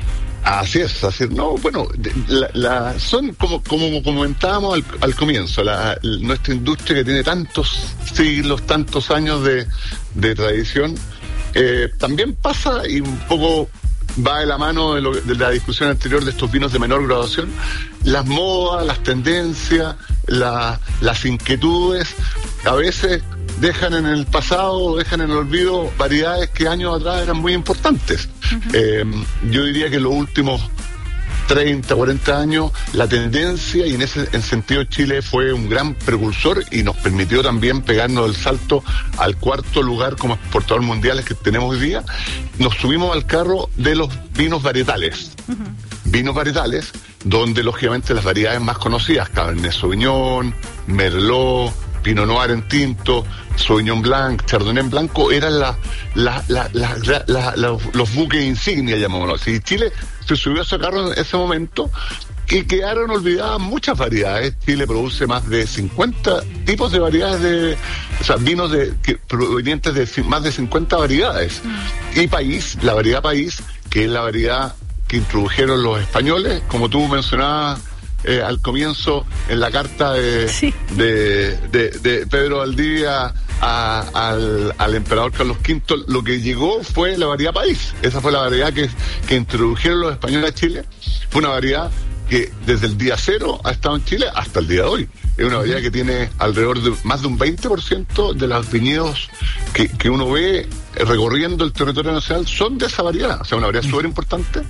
Así es, así es. No, bueno, la, la, son como como comentábamos al, al comienzo, la, nuestra industria que tiene tantos siglos, tantos años de, de tradición, eh, también pasa y un poco va de la mano de, lo, de la discusión anterior de estos vinos de menor graduación, las modas, las tendencias, la, las inquietudes, a veces dejan en el pasado, dejan en el olvido variedades que años atrás eran muy importantes. Uh-huh. Eh, yo diría que en los últimos treinta, cuarenta años, la tendencia, y en ese en sentido Chile fue un gran precursor y nos permitió también pegarnos el salto al cuarto lugar como exportador mundial que tenemos hoy día, nos subimos al carro de los vinos varietales. Uh-huh. Vinos varietales, donde lógicamente las variedades más conocidas, Cabernet Sauvignon, Merlot, Pinot Noir en tinto, Sauvignon Blanc, Chardonnay en blanco, eran la, la, la, la, la, la, la, los buques insignia, llamémoslo así. Chile se subió a ese carro en ese momento y quedaron olvidadas muchas variedades. Chile produce más de cincuenta tipos de variedades de, o sea, vinos de, que, provenientes de más de cincuenta variedades. Mm. Y país, la variedad país, que es la variedad que introdujeron los españoles, como tú mencionabas, Eh, al comienzo en la carta de, sí. de, de, de Pedro Valdivia a, al, al emperador Carlos quinto, lo que llegó fue la variedad país. Esa fue la variedad que, que introdujeron los españoles a Chile. Fue una variedad que desde el día cero ha estado en Chile hasta el día de hoy. Es una variedad que tiene alrededor de más de un veinte por ciento de los viñedos que, que uno ve recorriendo el territorio nacional son de esa variedad. O sea, una variedad súper importante,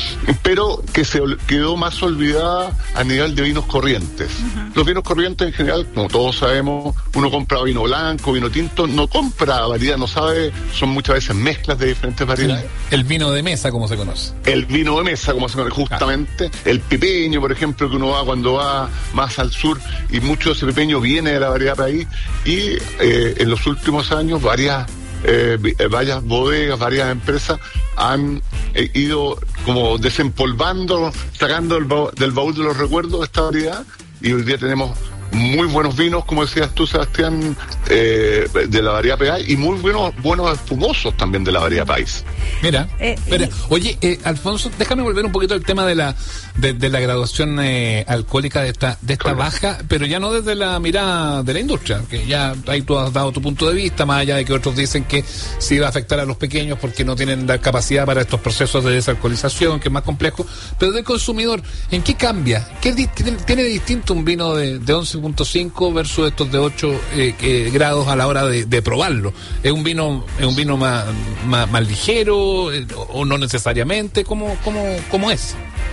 pero que se quedó más olvidada a nivel de vinos corrientes. Uh-huh. Los vinos corrientes en general, como todos sabemos, uno compra vino blanco, vino tinto, no compra variedad, no sabe, son muchas veces mezclas de diferentes variedades. El, el vino de mesa, como se conoce. El vino de mesa, como se conoce, justamente. Ah. El pipeño, por ejemplo, que uno va cuando va más al sur, y mucho de ese pipeño viene de la variedad país, y eh, en los últimos años varias Eh, varias bodegas, varias empresas han eh, ido como desempolvando, sacando el ba- del baúl de los recuerdos esta variedad, y hoy día tenemos muy buenos vinos, como decías tú, Sebastián, eh, de la variedad P A y muy buenos buenos espumosos también de la variedad País. Mira, Eh, espera. Oye, eh, Alfonso, déjame volver un poquito al tema de la de, de la graduación eh, alcohólica de esta de esta baja, pero ya no desde la mirada de la industria, que ya ahí tú has dado tu punto de vista, más allá de que otros dicen que sí va a afectar a los pequeños porque no tienen la capacidad para estos procesos de desalcoholización, que es más complejo, pero del consumidor, ¿en qué cambia? ¿Qué di- tiene, tiene de distinto un vino de, de once punto cinco versus estos de ocho eh, eh, grados a la hora de, de probarlo? ¿Es un vino es un vino más, más, más ligero eh, o, o no necesariamente? ¿Cómo, cómo, cómo es?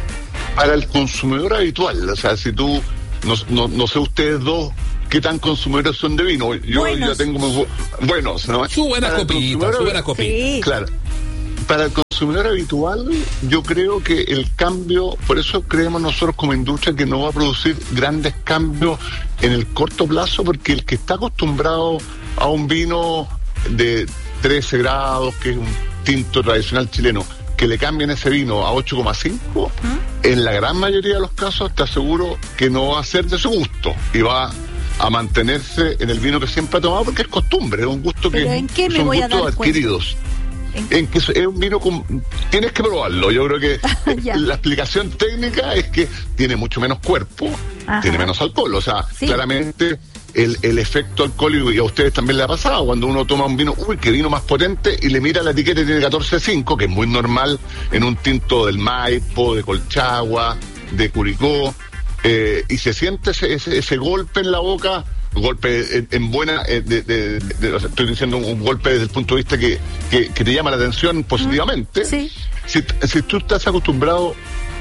Para el consumidor habitual, o sea, si tú, no, no, no sé ustedes dos qué tan consumidores son de vino, yo Buenos. ya tengo muy bu- buenos, ¿no? Su buena Para el copita, consumidor- su buena copita. Sí. Claro. Para el consumidor habitual, yo creo que el cambio, por eso creemos nosotros como industria que no va a producir grandes cambios en el corto plazo, porque el que está acostumbrado a un vino de trece grados, que es un tinto tradicional chileno, que le cambien ese vino a ocho coma cinco, en la gran mayoría de los casos te aseguro que no va a ser de su gusto y va a mantenerse en el vino que siempre ha tomado, porque es costumbre, es un gusto que ¿Pero en qué me son voy a gustos dar cuenta? adquiridos. En que es un vino con... Tienes que probarlo. Yo creo que Ya. la explicación técnica es que tiene mucho menos cuerpo, Ajá. tiene menos alcohol. O sea, Sí. claramente el, el efecto alcohólico, y a ustedes también le ha pasado, cuando uno toma un vino, uy, qué vino más potente, y le mira la etiqueta y tiene catorce punto cinco, que es muy normal en un tinto del Maipo, de Colchagua, de Curicó, eh, y se siente ese, ese, ese golpe en la boca, golpe en, en buena, eh, de, de- de- de- o sea, estoy diciendo un, un golpe desde el punto de vista que, que, que te llama la atención positivamente. Sí. Si, si tú estás acostumbrado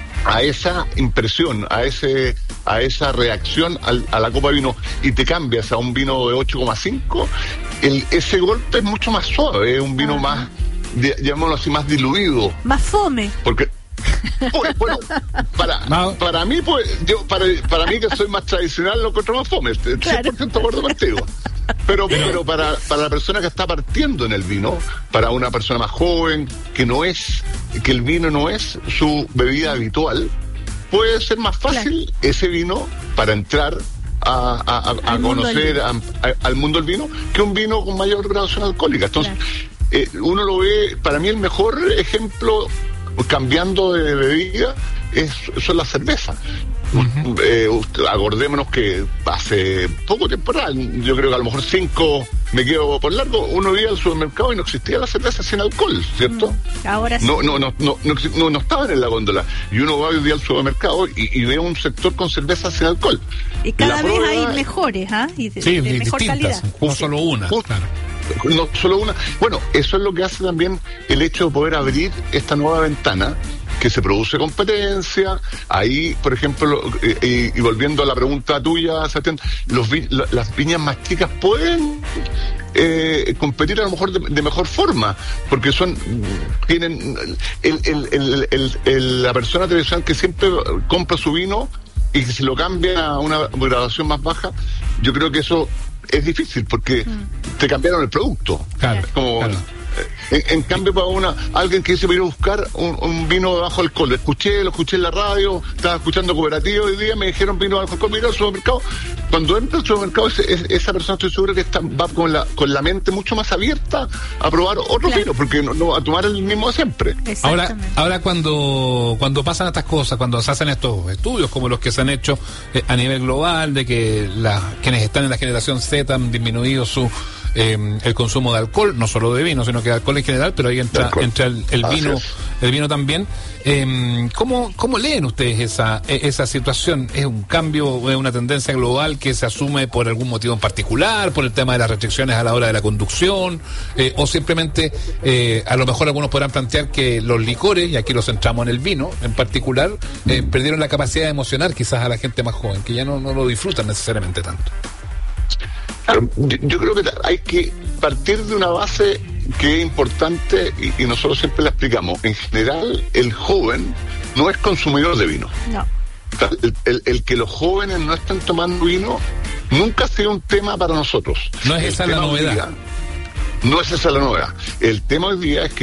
a esa impresión, a ese a esa reacción al- a la copa de vino, y te cambias a un vino de ocho coma cinco, el, ese golpe es mucho más suave, es un vino más, de- llamémoslo así, más diluido, Más fome. porque pues, bueno, para, para mí, pues, yo, para, para mí que soy más tradicional, lo encuentro más fome, cien por ciento de acuerdo contigo. Pero, pero para, para la persona que está partiendo en el vino, para una persona más joven, que no es, que el vino no es su bebida habitual, puede ser más fácil ese vino para entrar a, a, a- a Al mundo del conocer vino. a- a- al mundo del vino, que un vino con mayor graduación alcohólica. Entonces, eh, uno lo ve, para mí el mejor ejemplo, cambiando de bebida, es, son las cervezas. Eh, usted- acordémonos que hace poco tiempo atrás, yo creo que a lo mejor cinco, me quedo por largo, uno iba al supermercado y no existía la cerveza sin alcohol, ¿cierto? Ahora sí. No, no, no, no, no, exi- no, no estaban en la góndola. Y uno va hoy día al supermercado y, y ve un sector con cerveza sin alcohol. Y cada La vez prueba- hay mejores, ¿ah? Y de, Sí, de di- mejor distintas, calidad. No solo una. Claro. No solo una. Bueno, eso es lo que hace también el hecho de poder abrir esta nueva ventana, que se produce competencia. Ahí, por ejemplo, eh, y, y volviendo a la pregunta tuya, Sebastián, los vi- la- las viñas más chicas pueden eh, competir a lo mejor de, de mejor forma, porque son tienen el, el- el- el- el- la persona tradicional que siempre compra su vino y que si lo cambia a una graduación más baja, yo creo que eso es difícil porque te cambiaron el producto. Claro, Como, claro. En, en cambio, para una alguien que dice voy a ir a buscar un, un vino de bajo alcohol, lo escuché, lo escuché en la radio, estaba escuchando Cooperativo hoy día, me dijeron vino de bajo alcohol, mira al supermercado. Cuando entra al supermercado, ese- es- esa persona estoy seguro que está, va con la, con la mente mucho más abierta a probar otro vino, porque no, no va a tomar el mismo de siempre. Ahora, ahora cuando, cuando pasan estas cosas, cuando se hacen estos estudios como los que se han hecho eh, a nivel global, de que la, quienes están en la generación Z han disminuido su eh, el consumo de alcohol, no solo de vino, sino que de alcohol en general, pero ahí entra, entra el, el Así vino, es. el vino también. Eh, ¿cómo, ¿Cómo leen ustedes esa, e- esa situación? ¿Es un cambio, es una tendencia global que se asume por algún motivo en particular, por el tema de las restricciones a la hora de la conducción, eh, o simplemente eh, a lo mejor algunos podrán plantear que los licores, y aquí los centramos en el vino en particular, eh, perdieron la capacidad de emocionar quizás a la gente más joven, que ya no, no lo disfrutan necesariamente tanto? Claro, yo, yo creo que hay que partir de una base que es importante y, y nosotros siempre la explicamos. En general, el joven no es consumidor de vino. No. El, el- el que los jóvenes no estén tomando vino nunca ha sido un tema para nosotros. No es El esa la tema hoy novedad. día- no es esa la novedad. El tema hoy día es que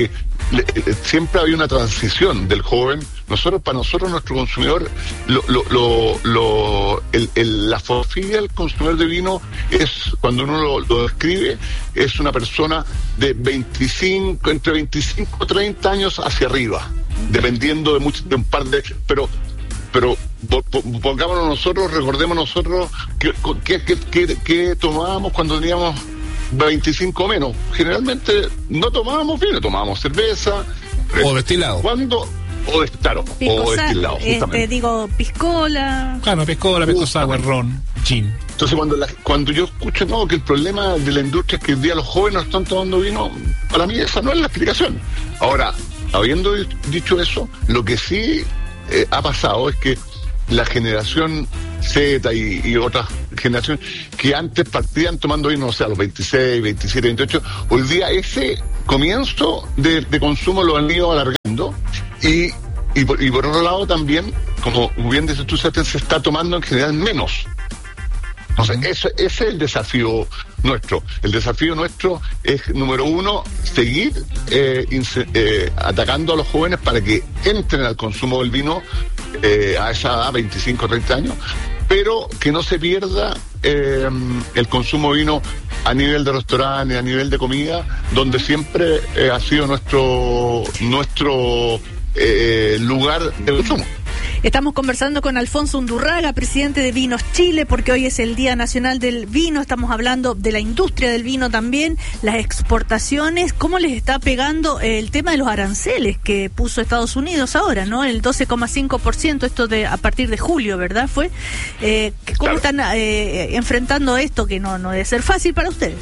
le, siempre había una transición del joven. Nosotros, para nosotros, nuestro consumidor, lo, lo, lo, lo el, el, la fotografía del consumidor de vino es, cuando uno lo, lo describe, es una persona de veinticinco, entre veinticinco y treinta años hacia arriba, dependiendo de, mucho, de un par de... Pero pero pongámonos nosotros, recordemos nosotros que, que, que, que, que tomábamos cuando teníamos veinticinco menos. Generalmente no tomábamos vino, tomábamos cerveza o destilado. ¿Cuándo? O, de, claro, o destilado, justamente. Eh, digo, piscola. Claro, piscola, pisco sour, ron, gin. Entonces cuando la, cuando yo escucho no que el problema de la industria es que el día los jóvenes están tomando vino, para mí esa no es la explicación. Ahora, habiendo dicho eso, lo que sí eh, ha pasado es que la generación Z y, y otras generaciones que antes partían tomando vino, o sea, a los veintiséis, veintisiete, veintiocho, hoy día ese comienzo de, de consumo lo han ido alargando y, y, por, y por otro lado también, como bien dices tú, se está tomando en general menos. Entonces, ese, ese es el desafío nuestro. El desafío nuestro es, número uno, seguir eh, inse, eh, atacando a los jóvenes para que entren al consumo del vino eh, a esa edad, veinticinco, treinta años, pero que no se pierda eh, el consumo de vino a nivel de restaurante, a nivel de comida, donde siempre eh, ha sido nuestro, nuestro eh, lugar de consumo. Estamos conversando con Alfonso Undurraga, presidente de Vinos Chile, porque hoy es el Día Nacional del Vino. Estamos hablando de la industria del vino también, las exportaciones. ¿Cómo les está pegando el tema de los aranceles que puso Estados Unidos ahora, no? El doce coma cinco por ciento, esto de a partir de julio, ¿verdad? Fue. Eh, ¿Cómo están eh, enfrentando esto, que no, no debe ser fácil para ustedes?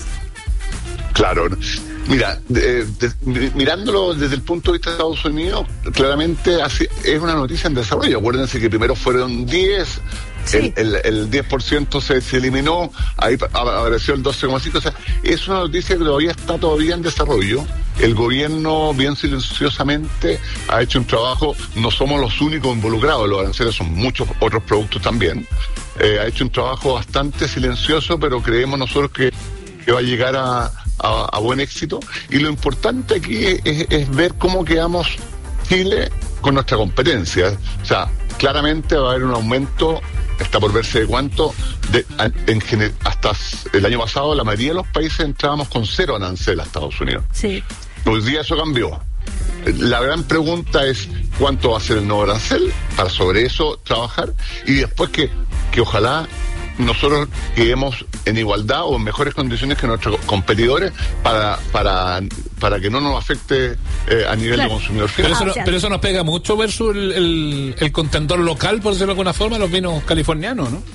Claro. Mira, de, de, mirándolo desde el punto de vista de Estados Unidos, claramente así, es una noticia en desarrollo. Acuérdense que primero fueron diez, sí. el, el, el diez por ciento se, se eliminó, ahí apareció el doce coma cinco por ciento. O sea, es una noticia que todavía está todavía en desarrollo. El gobierno, bien silenciosamente, ha hecho un trabajo. No somos los únicos involucrados, los aranceles son muchos otros productos también. Eh, ha hecho un trabajo bastante silencioso, pero creemos nosotros que, que va a llegar a A, a buen éxito, y lo importante aquí es, es ver cómo quedamos Chile con nuestra competencia. O sea, claramente va a haber un aumento, está por verse de cuánto, de, en, en, hasta el año pasado la mayoría de los países entrábamos con cero arancel a Estados Unidos. Sí. Hoy día eso cambió. La gran pregunta es cuánto va a ser el nuevo arancel, para sobre eso trabajar, y después que, que ojalá nosotros quedemos en igualdad o en mejores condiciones que nuestros competidores para para para que no nos afecte eh, a nivel claro. de consumidor final. Pero eso, no, pero eso nos pega mucho versus el, el, el contendor local, por decirlo de alguna forma, los vinos californianos, ¿no?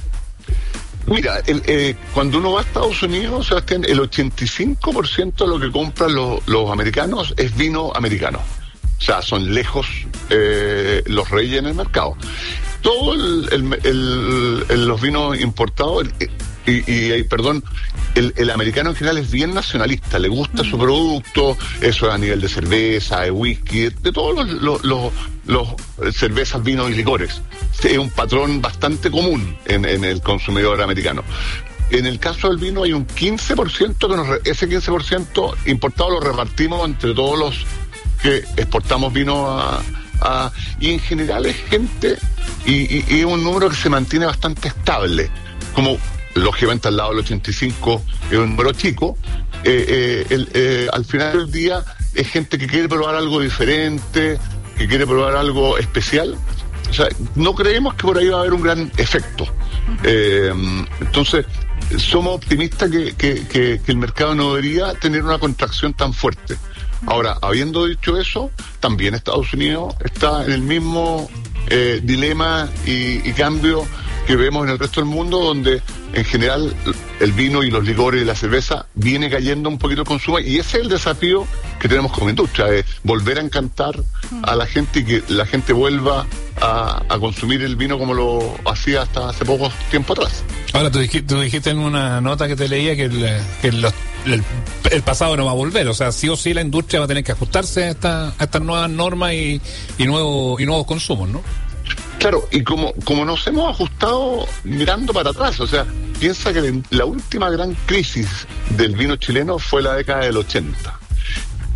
Mira, el, eh, cuando uno va a Estados Unidos, Sebastián, el ochenta y cinco por ciento de lo que compran los, los americanos es vino americano. O sea, son lejos eh, los reyes en el mercado. Todo el, el, el, el, los vinos importados, y, y, y perdón, el, el americano en general es bien nacionalista, le gusta su producto, eso es a nivel de cerveza, de whisky, de todos los, los, los, los cervezas, vinos y licores. Es un patrón bastante común en, en el consumidor americano. En el caso del vino hay un quince por ciento, que nos, ese quince por ciento importado lo repartimos entre todos los que exportamos vino a... Uh, y en general es gente y, y, y es un número que se mantiene bastante estable, como lógicamente al lado del ochenta y cinco es un número chico. eh, eh, el, eh, al final del día es gente que quiere probar algo diferente, que quiere probar algo especial. O sea, no creemos que por ahí va a haber un gran efecto. eh, entonces somos optimistas que, que, que, que el mercado no debería tener una contracción tan fuerte. Ahora, habiendo dicho eso, también Estados Unidos está en el mismo eh, dilema y, y cambio que vemos en el resto del mundo, donde en general el vino y los licores y la cerveza viene cayendo un poquito el consumo, y ese es el desafío que tenemos como industria, es volver a encantar a la gente y que la gente vuelva a, a consumir el vino como lo hacía hasta hace poco tiempo atrás. Ahora, tú dijiste, tú dijiste en una nota que te leía que, el, que los, el, el pasado no va a volver, o sea, sí o sí la industria va a tener que ajustarse a, esta, a estas nuevas normas y, y, nuevo, y nuevos consumos, ¿no? Claro, y como, como nos hemos ajustado mirando para atrás, o sea, piensa que la última gran crisis del vino chileno fue la década del ochenta.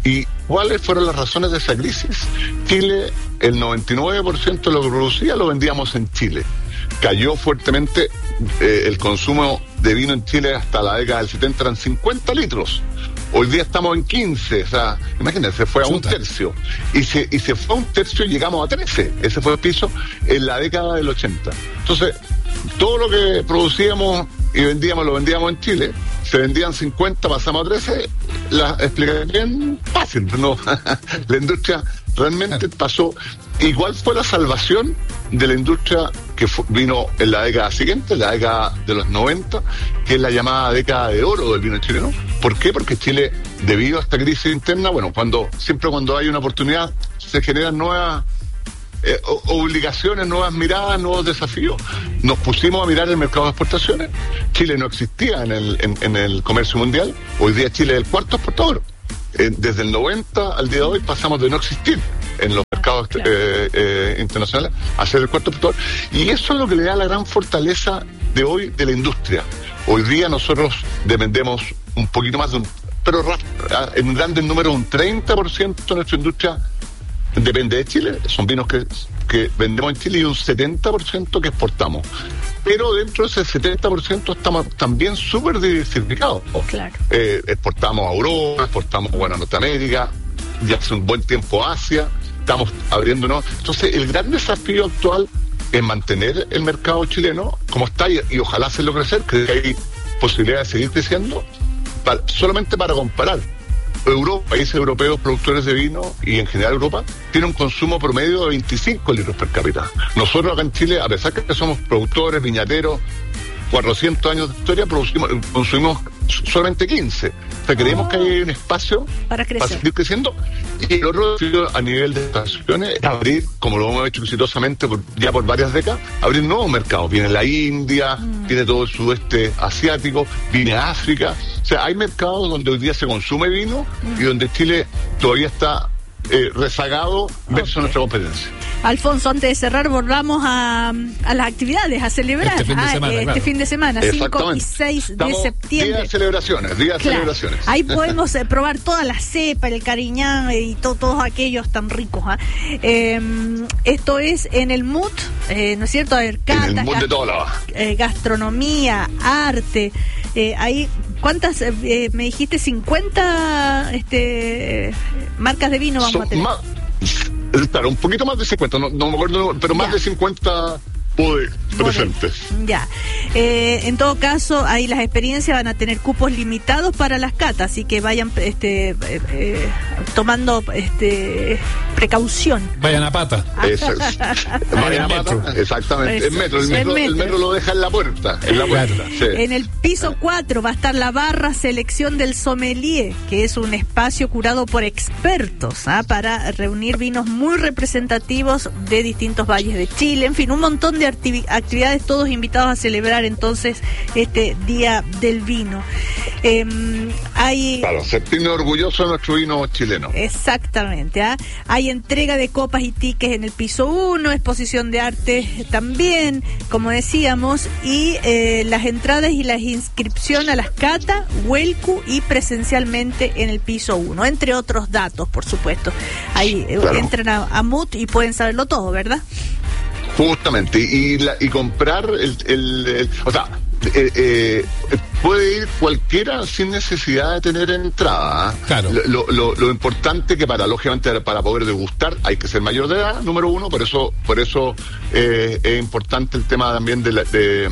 ¿Y cuáles fueron las razones de esa crisis? Chile, el noventa y nueve por ciento de lo que producía lo vendíamos en Chile. Cayó fuertemente eh, el consumo de vino en Chile hasta la década del setenta, eran cincuenta litros. Hoy día estamos en quince, o sea, imagínense, se fue a un tercio. Y se, y se fue a un tercio y llegamos a trece. Ese fue el piso en la década del ochenta. Entonces, todo lo que producíamos y vendíamos, lo vendíamos en Chile, se vendían cincuenta, pasamos a trece, la explicación bien fácil, ¿no? La industria realmente pasó. ¿Y cuál fue la salvación de la industria que fue, vino en la década siguiente, en la década de los noventa, que es la llamada década de oro del vino chileno? ¿Por qué? Porque Chile, debido a esta crisis interna, bueno, cuando siempre cuando hay una oportunidad se generan nuevas eh, obligaciones, nuevas miradas, nuevos desafíos. Nos pusimos a mirar el mercado de exportaciones. Chile no existía en el, en, en el comercio mundial. Hoy día Chile es el cuarto exportador. Eh, desde el noventa al día de hoy pasamos de no existir en los mercados claro. eh, eh, internacionales a ser el cuarto exportador. Y eso es lo que le da la gran fortaleza de hoy de la industria. Hoy día nosotros dependemos un poquito más de un, pero en grandes números, un treinta por ciento de nuestra industria depende de Chile. Son vinos que, que vendemos en Chile y un setenta por ciento que exportamos. Pero dentro de ese setenta por ciento estamos también súper diversificados. Claro. Eh, exportamos a Europa, exportamos bueno, a Norteamérica, ya hace un buen tiempo a Asia, estamos abriéndonos. Entonces, el gran desafío actual es mantener el mercado chileno como está y, y ojalá hacerlo crecer, que hay posibilidad de seguir creciendo, para, solamente para comparar. Europa, países europeos productores de vino y en general Europa, tiene un consumo promedio de veinticinco litros per cápita. Nosotros acá en Chile, a pesar que somos productores, viñateros, cuatrocientos años de historia, producimos, consumimos solamente quince. O sea, creemos oh. que hay un espacio para, para seguir creciendo. Y el otro desafío a nivel de estaciones es abrir, como lo hemos hecho exitosamente por, ya por varias décadas, abrir nuevos mercados. Viene la India, mm. viene todo el sudeste asiático, viene África. O sea, hay mercados donde hoy día se consume vino mm. y donde Chile todavía está eh, rezagado versus okay. nuestra competencia. Alfonso, antes de cerrar, volvamos a, a las actividades, a celebrar este fin de ah, semana, este claro. fin de semana, cinco y seis Estamos de septiembre. Días de celebraciones, días de claro. celebraciones. Ahí podemos eh, probar toda la cepa, el cariñán y to, todos aquellos tan ricos. ¿eh? Eh, esto es en el M U T, eh, ¿no es cierto? A ver, cata, en el M U T de Tola. Eh, gastronomía, arte. Eh, ahí, ¿cuántas? Eh, me dijiste cincuenta este, marcas de vino vamos Son a tener. Más, claro, un poquito más de cincuenta, no, no me acuerdo, pero más ya. de cincuenta pude presentes. Ya. Eh, en todo caso, ahí las experiencias van a tener cupos limitados para las catas, así que vayan este, eh, eh, tomando este, precaución. Vayan a pata. Eso es. Vayan a pata, exactamente. Eso, el, metro, el, metro, el, metro. el metro lo deja en la puerta. En, la puerta sí. En el piso cuatro va a estar la barra Selección del Sommelier, que es un espacio curado por expertos ¿ah? para reunir vinos muy representativos de distintos valles de Chile. En fin, un montón de actividades, todos invitados a celebrar entonces este Día del Vino. Eh, hay Claro, sentirnos orgullosos de nuestro vino chileno. Exactamente. ¿eh? Hay entrega de copas y tickets en el piso uno, exposición de arte también, como decíamos, y eh, las entradas y la inscripción a las catas, Huelcu y presencialmente en el piso uno, entre otros datos, por supuesto. Ahí eh, claro. entran a, a M U T y pueden saberlo todo, ¿verdad? Justamente, y, la, y comprar el, el, el o sea, eh, eh, puede ir cualquiera sin necesidad de tener entrada. Claro. Lo, lo, lo importante que para, lógicamente, para poder degustar hay que ser mayor de edad, número uno, por eso, por eso eh, es importante el tema también de la, de,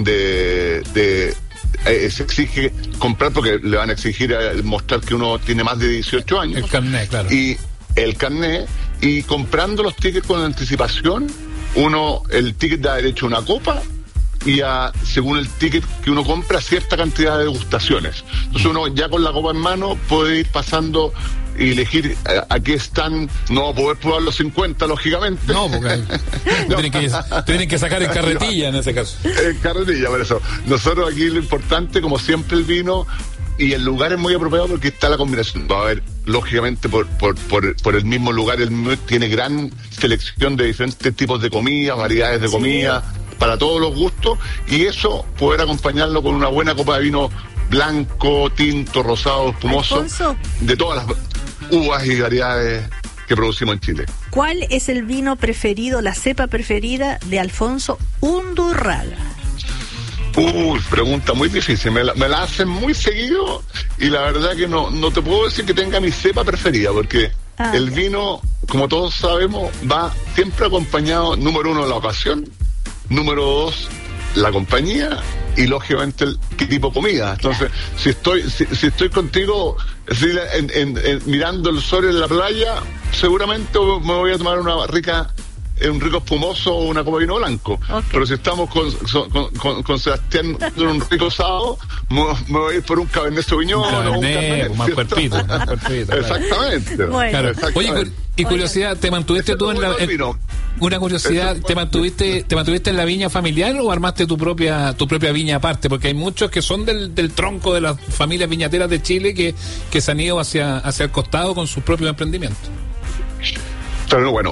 de, de Eh, se exige comprar porque le van a exigir eh, mostrar que uno tiene más de dieciocho años. El carnet, claro. Y el carnet, y comprando los tickets con anticipación, uno, el ticket da derecho a una copa y a, según el ticket que uno compra, cierta cantidad de degustaciones. Entonces uno ya con la copa en mano puede ir pasando y elegir a, a qué están. No va a poder probar los cincuenta, lógicamente. No, porque no. Tienen, que, tienen que sacar en carretilla en ese caso. En carretilla, por eso. Nosotros aquí lo importante, como siempre, el vino, y el lugar es muy apropiado porque está la combinación. Va a haber, lógicamente, por, por, por, por el mismo lugar, el tiene gran selección de diferentes tipos de comida, variedades de sí. comida, para todos los gustos, y eso poder acompañarlo con una buena copa de vino blanco, tinto, rosado, espumoso, Alfonso, de todas las... uvas y variedades que producimos en Chile. ¿Cuál es el vino preferido, la cepa preferida de Alfonso Undurraga? Uy, pregunta muy difícil, me la, me la hacen muy seguido y la verdad que no, no te puedo decir que tenga mi cepa preferida, porque ah, el vino, como todos sabemos, va siempre acompañado, número uno, la ocasión, número dos, la compañía y lógicamente el qué tipo de comida. Entonces, si estoy si, si estoy contigo si en, en, en, mirando el sol en la playa, seguramente me voy a tomar una rica un rico espumoso o una copa de vino blanco. Okay. Pero si estamos con, con, con, con Sebastián en un rico sábado, me, me voy a ir por un Cabernet Sauvignon o un Cabernet, más cuerpito, más cuerpito. Exactamente. Bueno. Claro. Exactamente. Oye, y curiosidad, ¿te mantuviste tú en la en, una curiosidad, ¿te mantuviste te mantuviste en la viña familiar o armaste tu propia tu propia viña aparte? Porque hay muchos que son del, del tronco de las familias viñateras de Chile que, que se han ido hacia, hacia el costado con sus propios emprendimientos. Pero bueno,